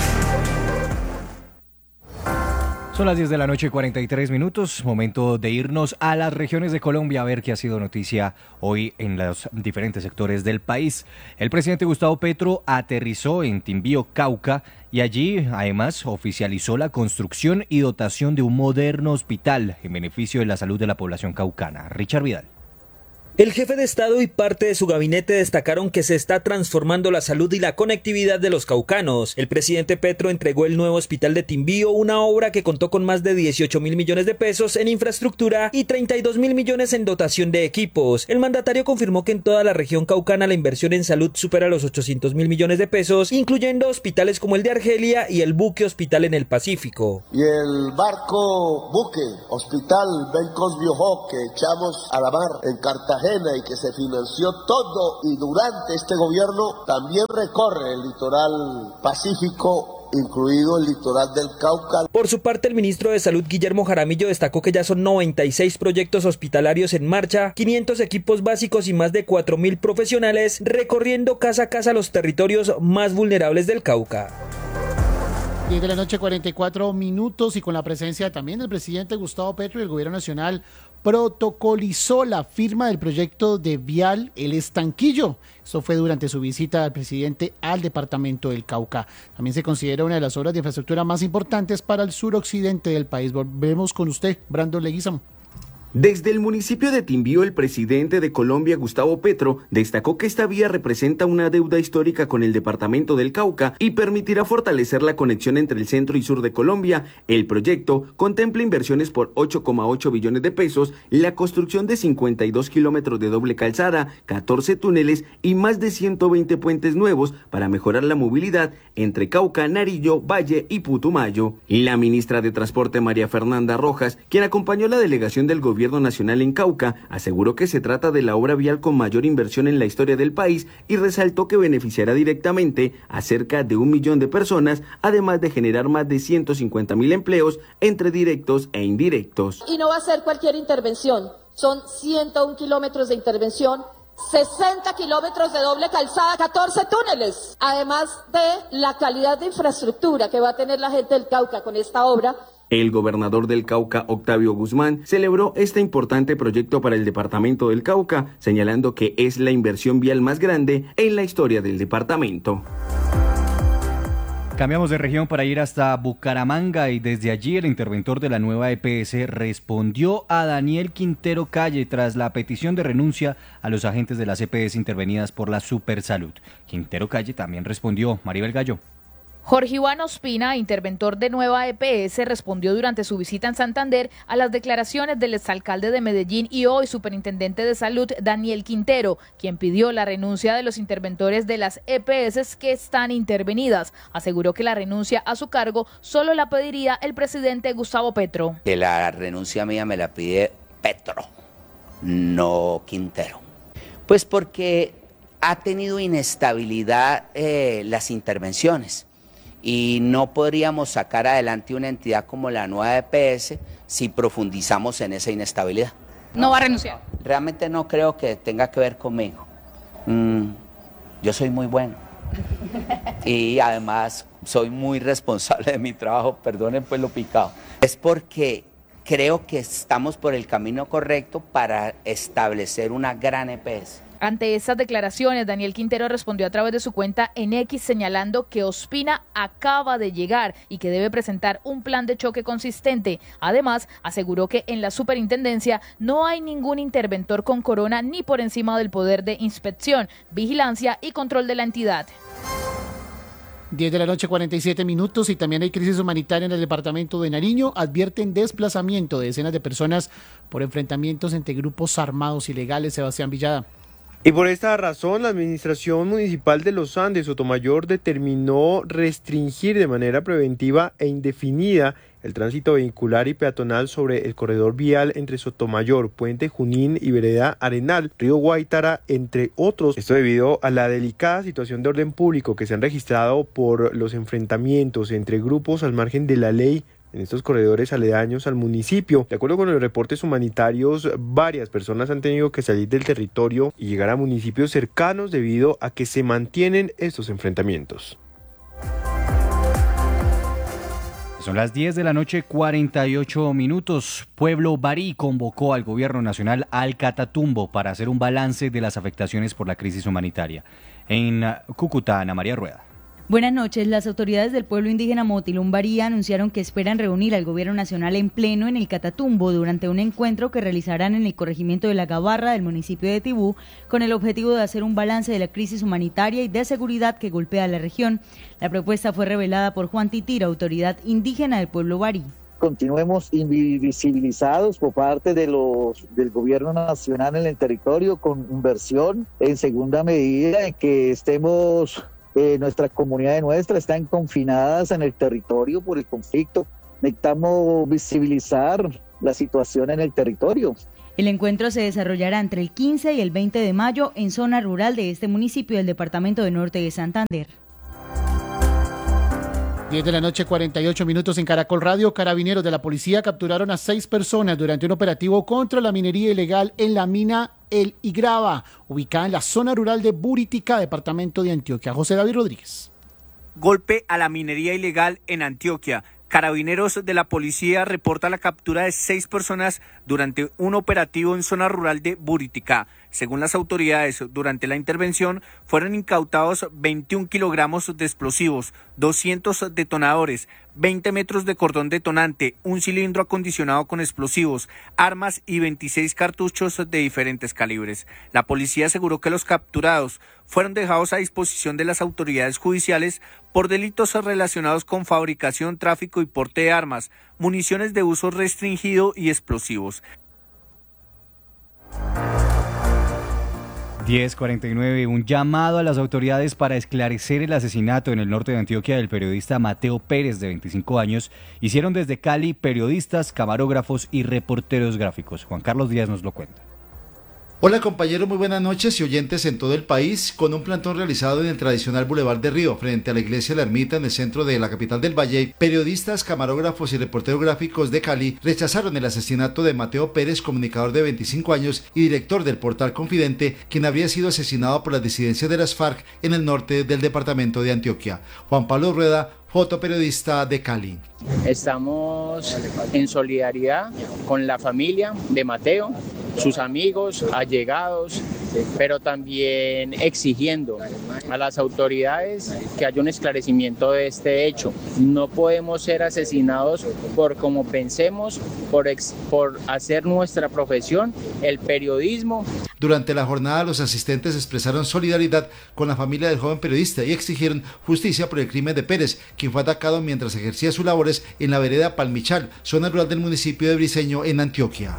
Son las diez de la noche, cuarenta y tres minutos, momento de irnos a las regiones de Colombia a ver qué ha sido noticia hoy en los diferentes sectores del país. El presidente Gustavo Petro aterrizó en Timbío, Cauca, y allí además oficializó la construcción y dotación de un moderno hospital en beneficio de la salud de la población caucana. Richard Vidal. El jefe de Estado y parte de su gabinete destacaron que se está transformando la salud y la conectividad de los caucanos. El presidente Petro entregó el nuevo hospital de Timbío, una obra que contó con más de dieciocho mil millones de pesos en infraestructura y treinta y dos mil millones en dotación de equipos. El mandatario confirmó que en toda la región caucana la inversión en salud supera los ochocientos mil millones de pesos, incluyendo hospitales como el de Argelia y el buque hospital en el Pacífico. Y el barco buque hospital Ben Cosme Ojo que echamos a la mar en Cartagena y que se financió todo y durante este gobierno también recorre el litoral pacífico, incluido el litoral del Cauca. Por su parte, el ministro de Salud, Guillermo Jaramillo, destacó que ya son noventa y seis proyectos hospitalarios en marcha, quinientos equipos básicos y más de cuatro mil profesionales recorriendo casa a casa los territorios más vulnerables del Cauca. diez de la noche, cuarenta y cuatro minutos, y con la presencia también del presidente Gustavo Petro y el gobierno nacional, protocolizó la firma del proyecto de vial El Estanquillo. Eso fue durante su visita al presidente al departamento del Cauca. También se considera una de las obras de infraestructura más importantes para el suroccidente del país. Volvemos con usted, Brandon Leguizamo. Desde el municipio de Timbío, el presidente de Colombia, Gustavo Petro, destacó que esta vía representa una deuda histórica con el departamento del Cauca y permitirá fortalecer la conexión entre el centro y sur de Colombia. El proyecto contempla inversiones por ocho coma ocho billones de pesos, la construcción de cincuenta y dos kilómetros de doble calzada, catorce túneles y más de ciento veinte puentes nuevos para mejorar la movilidad entre Cauca, Nariño, Valle y Putumayo. La ministra de Transporte, María Fernanda Rojas, quien acompañó la delegación del gobierno nacional en Cauca, aseguró que se trata de la obra vial con mayor inversión en la historia del país y resaltó que beneficiará directamente a cerca de un millón de personas, además de generar más de ciento cincuenta mil empleos entre directos e indirectos. Y no va a ser cualquier intervención, son ciento un kilómetros de intervención, sesenta kilómetros de doble calzada, catorce túneles, además de la calidad de infraestructura que va a tener la gente del Cauca con esta obra. El gobernador del Cauca, Octavio Guzmán, celebró este importante proyecto para el departamento del Cauca, señalando que es la inversión vial más grande en la historia del departamento. Cambiamos de región para ir hasta Bucaramanga y desde allí el interventor de la nueva E P S respondió a Daniel Quintero Calle tras la petición de renuncia a los agentes de las E P S intervenidas por la Supersalud. Quintero Calle también respondió. Maribel Gallo. Jorge Iván Ospina, interventor de Nueva E P S, respondió durante su visita en Santander a las declaraciones del exalcalde de Medellín y hoy superintendente de salud, Daniel Quintero, quien pidió la renuncia de los interventores de las E P S que están intervenidas. Aseguró que la renuncia a su cargo solo la pediría el presidente Gustavo Petro. Que la renuncia mía me la pide Petro, no Quintero. Pues porque ha tenido inestabilidad eh, las intervenciones. Y no podríamos sacar adelante una entidad como la nueva E P S si profundizamos en esa inestabilidad. ¿No va a renunciar? Realmente no creo que tenga que ver conmigo. Mm, yo soy muy bueno. Y además soy muy responsable de mi trabajo, perdonen pues lo picado. Es porque creo que estamos por el camino correcto para establecer una gran E P S. Ante estas declaraciones, Daniel Quintero respondió a través de su cuenta en X señalando que Ospina acaba de llegar y que debe presentar un plan de choque consistente. Además, aseguró que en la superintendencia no hay ningún interventor con corona ni por encima del poder de inspección, vigilancia y control de la entidad. diez de la noche, cuarenta y siete minutos, y también hay crisis humanitaria en el departamento de Nariño. Advierten desplazamiento de decenas de personas por enfrentamientos entre grupos armados ilegales. Sebastián Villada. Y por esta razón, la Administración Municipal de Los Andes, Sotomayor, determinó restringir de manera preventiva e indefinida el tránsito vehicular y peatonal sobre el corredor vial entre Sotomayor, Puente Junín y Vereda Arenal, Río Guaitara, entre otros. Esto debido a la delicada situación de orden público que se han registrado por los enfrentamientos entre grupos al margen de la ley en estos corredores aledaños al municipio. De acuerdo con los reportes humanitarios, varias personas han tenido que salir del territorio y llegar a municipios cercanos debido a que se mantienen estos enfrentamientos. Son las diez de la noche, cuarenta y ocho minutos. Pueblo Barí convocó al gobierno nacional al Catatumbo para hacer un balance de las afectaciones por la crisis humanitaria. En Cúcuta, Ana María Rueda. Buenas noches. Las autoridades del pueblo indígena Motilumbarí anunciaron que esperan reunir al gobierno nacional en pleno en el Catatumbo durante un encuentro que realizarán en el corregimiento de La Gabarra del municipio de Tibú con el objetivo de hacer un balance de la crisis humanitaria y de seguridad que golpea a la región. La propuesta fue revelada por Juan Titira, autoridad indígena del pueblo Barí. Continuemos invisibilizados por parte de los del gobierno nacional en el territorio con inversión en segunda medida, en que estemos... Eh, nuestras comunidades nuestras están confinadas en el territorio por el conflicto. Necesitamos visibilizar la situación en el territorio. El encuentro se desarrollará entre el quince y el veinte de mayo en zona rural de este municipio del departamento de Norte de Santander. diez de la noche, cuarenta y ocho minutos en Caracol Radio. Carabineros de la policía capturaron a seis personas durante un operativo contra la minería ilegal en la mina El Igraba, ubicada en la zona rural de Buritica, departamento de Antioquia. José David Rodríguez. Golpe a la minería ilegal en Antioquia. Carabineros de la policía reporta la captura de seis personas durante un operativo en zona rural de Buritica. Según las autoridades, durante la intervención fueron incautados veintiún kilogramos de explosivos, doscientos detonadores, veinte metros de cordón detonante, un cilindro acondicionado con explosivos, armas y veintiséis cartuchos de diferentes calibres. La policía aseguró que los capturados fueron dejados a disposición de las autoridades judiciales por delitos relacionados con fabricación, tráfico y porte de armas, municiones de uso restringido y explosivos. diez cuarenta y nueve, un llamado a las autoridades para esclarecer el asesinato en el norte de Antioquia del periodista Mateo Pérez, de veinticinco años. Hicieron desde Cali periodistas, camarógrafos y reporteros gráficos. Juan Carlos Díaz nos lo cuenta. Hola compañeros, muy buenas noches y oyentes en todo el país. Con un plantón realizado en el tradicional Boulevard de Río, frente a la iglesia La Ermita en el centro de la capital del Valle, periodistas, camarógrafos y reporteros gráficos de Cali rechazaron el asesinato de Mateo Pérez, comunicador de veinticinco años y director del portal Confidente, quien habría sido asesinado por las disidencias de las FARC en el norte del departamento de Antioquia. Juan Pablo Rueda, fotoperiodista de Cali. Estamos en solidaridad con la familia de Mateo, sus amigos, allegados, pero también exigiendo a las autoridades que haya un esclarecimiento de este hecho. No podemos ser asesinados por como pensemos, por, ex, por hacer nuestra profesión, el periodismo. Durante la jornada, los asistentes expresaron solidaridad con la familia del joven periodista y exigieron justicia por el crimen de Pérez, quien fue atacado mientras ejercía sus labores en la vereda Palmichal, zona rural del municipio de Briceño, en Antioquia.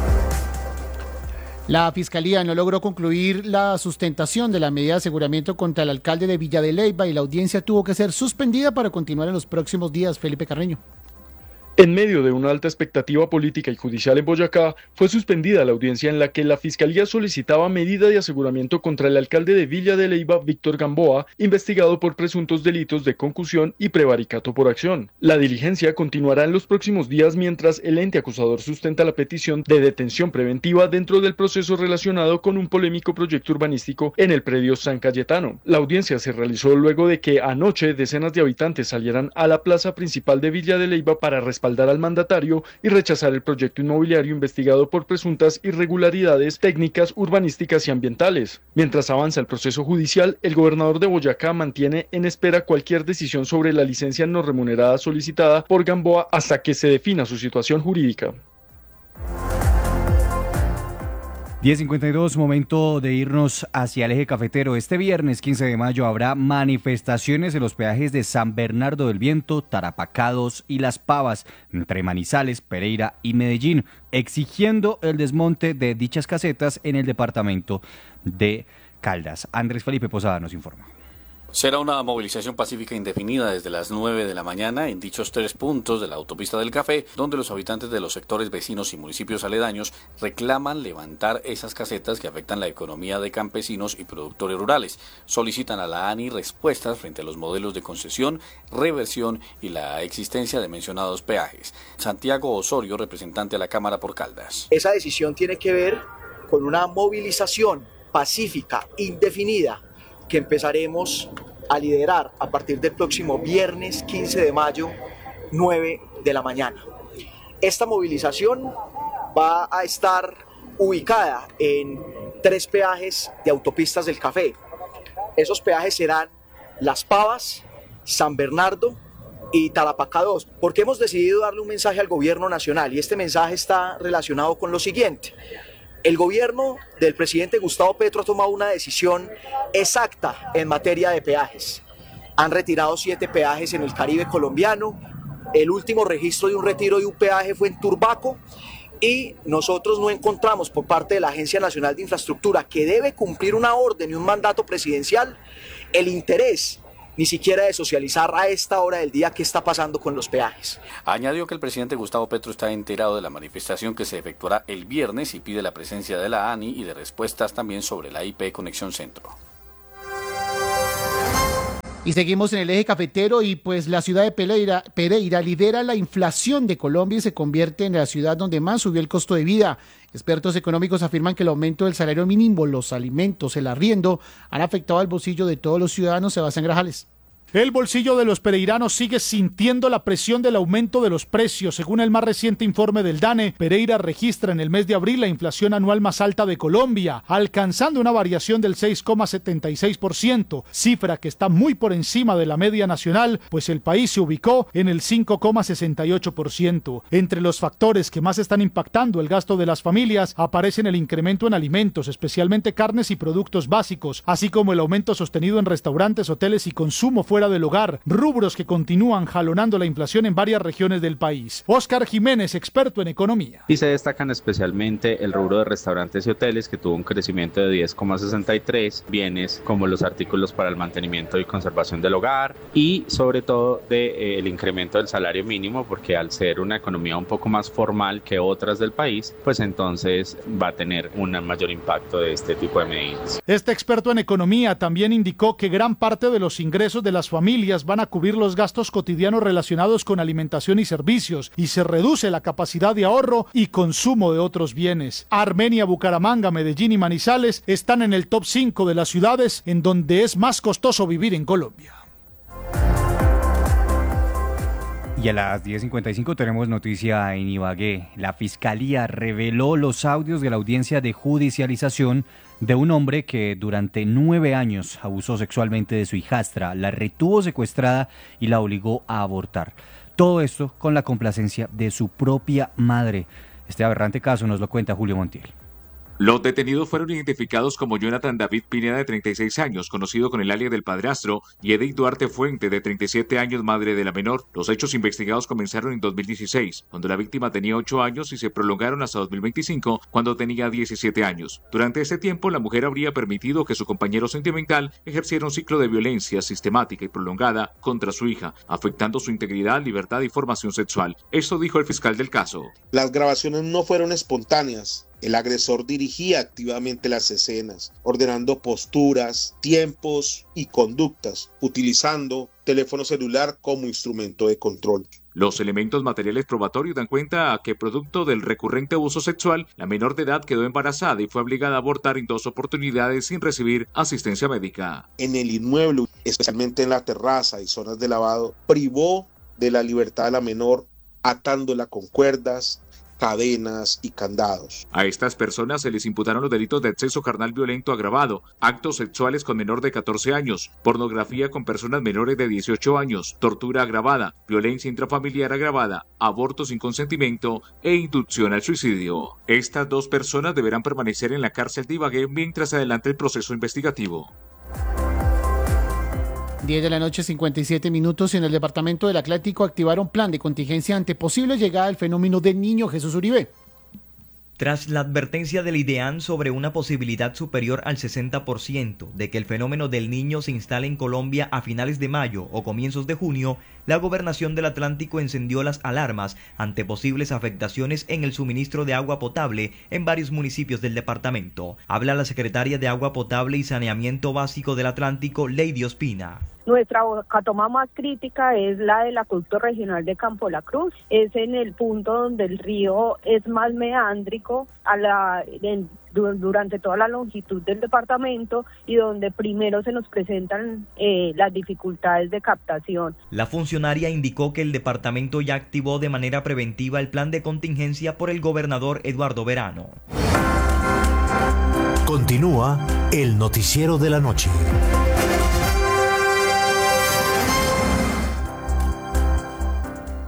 La Fiscalía no logró concluir la sustentación de la medida de aseguramiento contra el alcalde de Villa de Leyva y la audiencia tuvo que ser suspendida para continuar en los próximos días. Felipe Carreño. En medio de una alta expectativa política y judicial en Boyacá, fue suspendida la audiencia en la que la Fiscalía solicitaba medida de aseguramiento contra el alcalde de Villa de Leyva, Víctor Gamboa, investigado por presuntos delitos de concusión y prevaricato por acción. La diligencia continuará en los próximos días mientras el ente acusador sustenta la petición de detención preventiva dentro del proceso relacionado con un polémico proyecto urbanístico en el predio San Cayetano. La audiencia se realizó luego de que anoche decenas de habitantes salieran a la plaza principal de Villa de Leyva para respaldar al mandatario y rechazar el proyecto inmobiliario investigado por presuntas irregularidades técnicas, urbanísticas y ambientales. Mientras avanza el proceso judicial, el gobernador de Boyacá mantiene en espera cualquier decisión sobre la licencia no remunerada solicitada por Gamboa hasta que se defina su situación jurídica. diez cincuenta y dos, momento de irnos hacia el eje cafetero. Este viernes quince de mayo habrá manifestaciones en los peajes de San Bernardo del Viento, Tarapacados y Las Pavas, entre Manizales, Pereira y Medellín, exigiendo el desmonte de dichas casetas en el departamento de Caldas. Andrés Felipe Posada nos informa. Será una movilización pacífica indefinida desde las nueve de la mañana en dichos tres puntos de la autopista del Café, donde los habitantes de los sectores vecinos y municipios aledaños reclaman levantar esas casetas que afectan la economía de campesinos y productores rurales. Solicitan a la ANI respuestas frente a los modelos de concesión, reversión y la existencia de mencionados peajes. Santiago Osorio, representante de la Cámara por Caldas. Esa decisión tiene que ver con una movilización pacífica, indefinida, que empezaremos a liderar a partir del próximo viernes quince de mayo, nueve de la mañana. Esta movilización va a estar ubicada en tres peajes de autopistas del Café. Esos peajes serán Las Pavas, San Bernardo y Tarapacá dos, porque hemos decidido darle un mensaje al gobierno nacional, y este mensaje está relacionado con lo siguiente. El gobierno del presidente Gustavo Petro ha tomado una decisión exacta en materia de peajes. Han retirado siete peajes en el Caribe colombiano. El último registro de un retiro de un peaje fue en Turbaco, y nosotros no encontramos por parte de la Agencia Nacional de Infraestructura, que debe cumplir una orden y un mandato presidencial, el interés ni siquiera de socializar a esta hora del día qué está pasando con los peajes. Añadió que el presidente Gustavo Petro está enterado de la manifestación que se efectuará el viernes y pide la presencia de la A N I y de respuestas también sobre la I P Conexión Centro. Y seguimos en el eje cafetero, y pues la ciudad de Pereira, Pereira lidera la inflación de Colombia y se convierte en la ciudad donde más subió el costo de vida. Expertos económicos afirman que el aumento del salario mínimo, los alimentos, el arriendo han afectado al bolsillo de todos los ciudadanos. Sebastián Grajales. El bolsillo de los pereiranos sigue sintiendo la presión del aumento de los precios. Según el más reciente informe del DANE, Pereira registra en el mes de abril la inflación anual más alta de Colombia, alcanzando una variación del seis coma setenta y seis por ciento, cifra que está muy por encima de la media nacional, pues el país se ubicó en el cinco coma sesenta y ocho por ciento. Entre los factores que más están impactando el gasto de las familias aparecen el incremento en alimentos, especialmente carnes y productos básicos, así como el aumento sostenido en restaurantes, hoteles y consumo fuera del hogar, rubros que continúan jalonando la inflación en varias regiones del país. Óscar Jiménez, experto en economía. Y se destacan especialmente el rubro de restaurantes y hoteles, que tuvo un crecimiento de diez coma sesenta y tres, bienes como los artículos para el mantenimiento y conservación del hogar, y sobre todo de, eh, el incremento del salario mínimo, porque al ser una economía un poco más formal que otras del país, pues entonces va a tener un mayor impacto de este tipo de medidas. Este experto en economía también indicó que gran parte de los ingresos de las familias van a cubrir los gastos cotidianos relacionados con alimentación y servicios, y se reduce la capacidad de ahorro y consumo de otros bienes. Armenia, Bucaramanga, Medellín y Manizales están en el top cinco de las ciudades en donde es más costoso vivir en Colombia. Y a las diez cincuenta y cinco tenemos noticia en Ibagué. La Fiscalía reveló los audios de la audiencia de judicialización de un hombre que durante nueve años abusó sexualmente de su hijastra, la retuvo secuestrada y la obligó a abortar. Todo esto con la complacencia de su propia madre. Este aberrante caso nos lo cuenta Julio Montiel. Los detenidos fueron identificados como Jonathan David Pineda, de treinta y seis años, conocido con el alias del padrastro, y Edith Duarte Fuente, de treinta y siete años, madre de la menor. Los hechos investigados comenzaron en dos mil dieciséis, cuando la víctima tenía ocho años, y se prolongaron hasta dos mil veinticinco, cuando tenía diecisiete años. Durante ese tiempo, la mujer habría permitido que su compañero sentimental ejerciera un ciclo de violencia sistemática y prolongada contra su hija, afectando su integridad, libertad y formación sexual. Esto dijo el fiscal del caso. Las grabaciones no fueron espontáneas. El agresor dirigía activamente las escenas, ordenando posturas, tiempos y conductas, utilizando teléfono celular como instrumento de control. Los elementos materiales probatorios dan cuenta a que, producto del recurrente abuso sexual, la menor de edad quedó embarazada y fue obligada a abortar en dos oportunidades sin recibir asistencia médica. En el inmueble, especialmente en la terraza y zonas de lavado, privó de la libertad a la menor, atándola con cuerdas, cadenas y candados. A estas personas se les imputaron los delitos de exceso carnal violento agravado, actos sexuales con menor de catorce años, pornografía con personas menores de dieciocho años, tortura agravada, violencia intrafamiliar agravada, aborto sin consentimiento e inducción al suicidio. Estas dos personas deberán permanecer en la cárcel de Ibagué mientras se adelante el proceso investigativo. diez de la noche, cincuenta y siete minutos. En el departamento del Atlántico activaron plan de contingencia ante posible llegada del fenómeno del Niño. Jesús Uribe. Tras la advertencia del IDEAN sobre una posibilidad superior al sesenta por ciento de que el fenómeno del Niño se instale en Colombia a finales de mayo o comienzos de junio, la Gobernación del Atlántico encendió las alarmas ante posibles afectaciones en el suministro de agua potable en varios municipios del departamento. Habla la secretaria de Agua Potable y Saneamiento Básico del Atlántico, Lady Ospina. Nuestra catoma más crítica es la del acueducto regional de Campo La Cruz. Es en el punto donde el río es más meándrico a la, en, durante toda la longitud del departamento y donde primero se nos presentan eh, las dificultades de captación. La funcionaria indicó que el departamento ya activó de manera preventiva el plan de contingencia por el gobernador Eduardo Verano. Continúa el noticiero de la noche.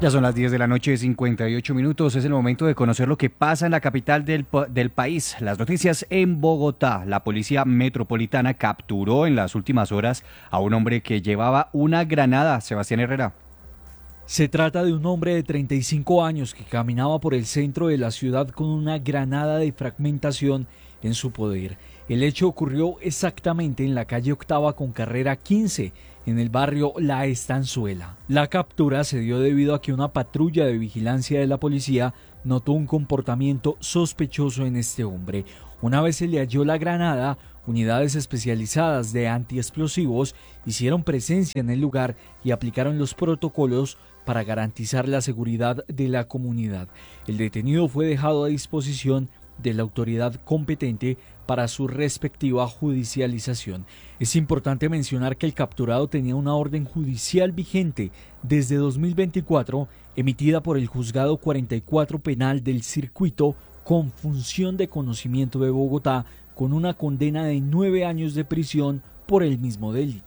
Ya son las diez de la noche, cincuenta y ocho minutos. Es el momento de conocer lo que pasa en la capital del, del país. Las noticias en Bogotá. La policía metropolitana capturó en las últimas horas a un hombre que llevaba una granada. Sebastián Herrera. Se trata de un hombre de treinta y cinco años que caminaba por el centro de la ciudad con una granada de fragmentación en su poder. El hecho ocurrió exactamente en la calle Octava con carrera quince, en el barrio La Estanzuela. La captura se dio debido a que una patrulla de vigilancia de la policía notó un comportamiento sospechoso en este hombre. Una vez se le halló la granada, unidades especializadas de antiexplosivos hicieron presencia en el lugar y aplicaron los protocolos para garantizar la seguridad de la comunidad. El detenido fue dejado a disposición de la autoridad competente para su respectiva judicialización. Es importante mencionar que el capturado tenía una orden judicial vigente desde dos mil veinticuatro, emitida por el Juzgado cuarenta y cuatro Penal del Circuito con función de conocimiento de Bogotá, con una condena de nueve años de prisión por el mismo delito.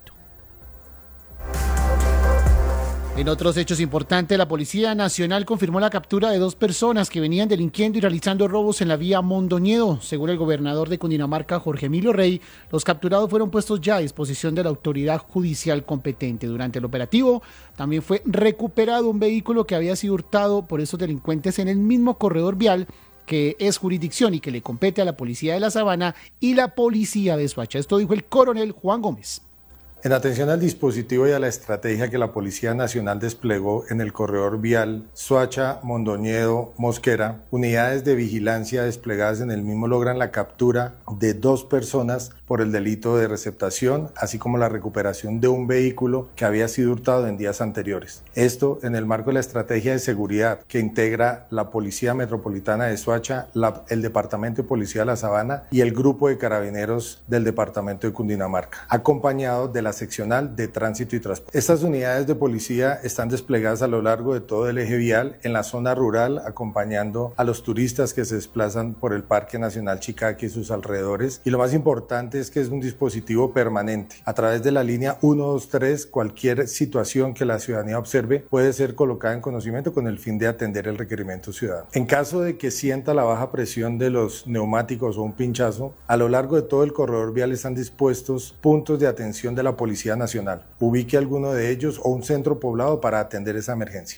En otros hechos importantes, la Policía Nacional confirmó la captura de dos personas que venían delinquiendo y realizando robos en la vía Mondoñedo. Según el gobernador de Cundinamarca, Jorge Emilio Rey, los capturados fueron puestos ya a disposición de la autoridad judicial competente. Durante el operativo, también fue recuperado un vehículo que había sido hurtado por esos delincuentes en el mismo corredor vial que es jurisdicción y que le compete a la Policía de la Sabana y la Policía de Soacha. Esto dijo el coronel Juan Gómez. En atención al dispositivo y a la estrategia que la Policía Nacional desplegó en el corredor vial Soacha, Mondoñedo, Mosquera, unidades de vigilancia desplegadas en el mismo logran la captura de dos personas por el delito de receptación, así como la recuperación de un vehículo que había sido hurtado en días anteriores. Esto en el marco de la estrategia de seguridad que integra la Policía Metropolitana de Soacha, la, el Departamento de Policía de la Sabana y el Grupo de Carabineros del Departamento de Cundinamarca, acompañado de la seccional de tránsito y transporte. Estas unidades de policía están desplegadas a lo largo de todo el eje vial en la zona rural, acompañando a los turistas que se desplazan por el Parque Nacional Chicaque y sus alrededores. Y lo más importante es que es un dispositivo permanente. A través de la línea uno dos tres, cualquier situación que la ciudadanía observe puede ser colocada en conocimiento con el fin de atender el requerimiento ciudadano. En caso de que sienta la baja presión de los neumáticos o un pinchazo, a lo largo de todo el corredor vial están dispuestos puntos de atención de la Policía Nacional. Ubique alguno de ellos o un centro poblado para atender esa emergencia.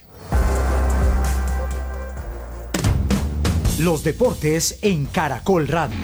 Los deportes en Caracol Radio.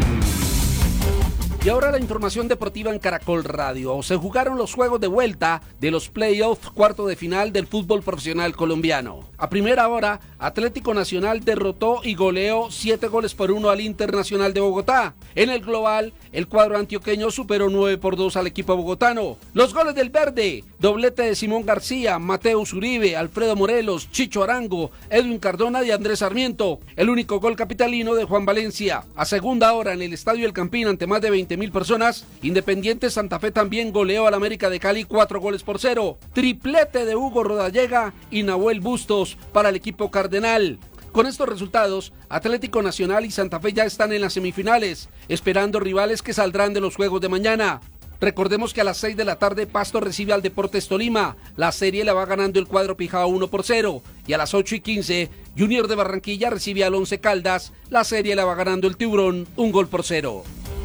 Y ahora la información deportiva en Caracol Radio. Se jugaron los juegos de vuelta de los playoffs cuarto de final del fútbol profesional colombiano. A primera hora, Atlético Nacional derrotó y goleó siete goles por uno al Internacional de Bogotá. En el global, el cuadro antioqueño superó nueve por dos al equipo bogotano. Los goles del verde, doblete de Simón García, Mateus Uribe, Alfredo Morelos, Chicho Arango, Edwin Cardona y Andrés Sarmiento. El único gol capitalino de Juan Valencia. A segunda hora, en el Estadio El Campín, ante más de veinte mil personas, Independiente Santa Fe también goleó al América de Cali cuatro goles por cero. Triplete de Hugo Rodallega y Nahuel Bustos para el equipo cardenal. Con estos resultados, Atlético Nacional y Santa Fe ya están en las semifinales, esperando rivales que saldrán de los juegos de mañana. Recordemos que a las seis de la tarde Pasto recibe al Deportes Tolima. La serie la va ganando el cuadro Pijao uno por cero. Y a las ocho y quince, Junior de Barranquilla recibe al Once Caldas. La serie la va ganando el Tiburón un gol por cero.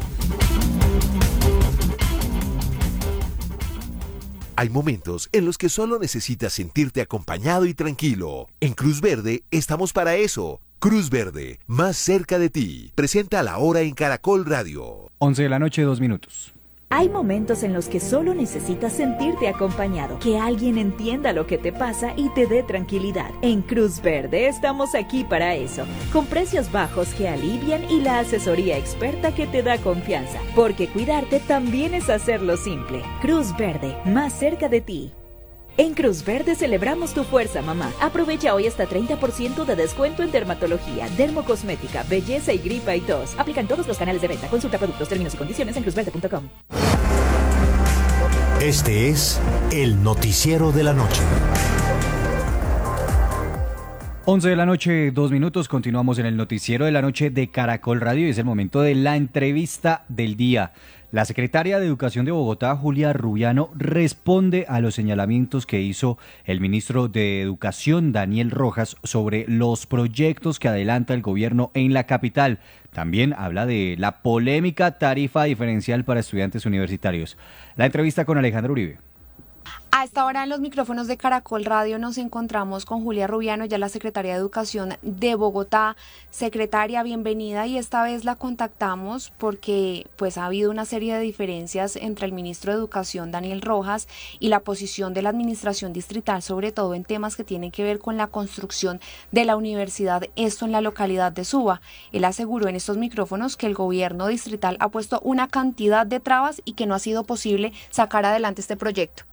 Hay momentos en los que solo necesitas sentirte acompañado y tranquilo. En Cruz Verde estamos para eso. Cruz Verde, más cerca de ti. Presenta la hora en Caracol Radio. once de la noche, dos minutos. Hay momentos en los que solo necesitas sentirte acompañado, que alguien entienda lo que te pasa y te dé tranquilidad. En Cruz Verde estamos aquí para eso, con precios bajos que alivian y la asesoría experta que te da confianza, porque cuidarte también es hacerlo simple. Cruz Verde, más cerca de ti. En Cruz Verde celebramos tu fuerza, mamá. Aprovecha hoy hasta treinta por ciento de descuento en dermatología, dermocosmética, belleza y gripa y tos. Aplican todos los canales de venta. Consulta productos, términos y condiciones en cruz verde punto com. Este es el noticiero de la noche. once de la noche, dos minutos, continuamos en el noticiero de la noche de Caracol Radio y es el momento de la entrevista del día. La secretaria de Educación de Bogotá, Julia Rubiano, responde a los señalamientos que hizo el ministro de Educación, Daniel Rojas, sobre los proyectos que adelanta el gobierno en la capital. También habla de la polémica tarifa diferencial para estudiantes universitarios. La entrevista con Alejandro Uribe. A esta hora en los micrófonos de Caracol Radio nos encontramos con Julia Rubiano, ya la secretaria de Educación de Bogotá. Secretaria, bienvenida, y esta vez la contactamos porque pues ha habido una serie de diferencias entre el ministro de Educación, Daniel Rojas, y la posición de la administración distrital, sobre todo en temas que tienen que ver con la construcción de la universidad, esto en la localidad de Suba. Él aseguró en estos micrófonos que el gobierno distrital ha puesto una cantidad de trabas y que no ha sido posible sacar adelante este proyecto.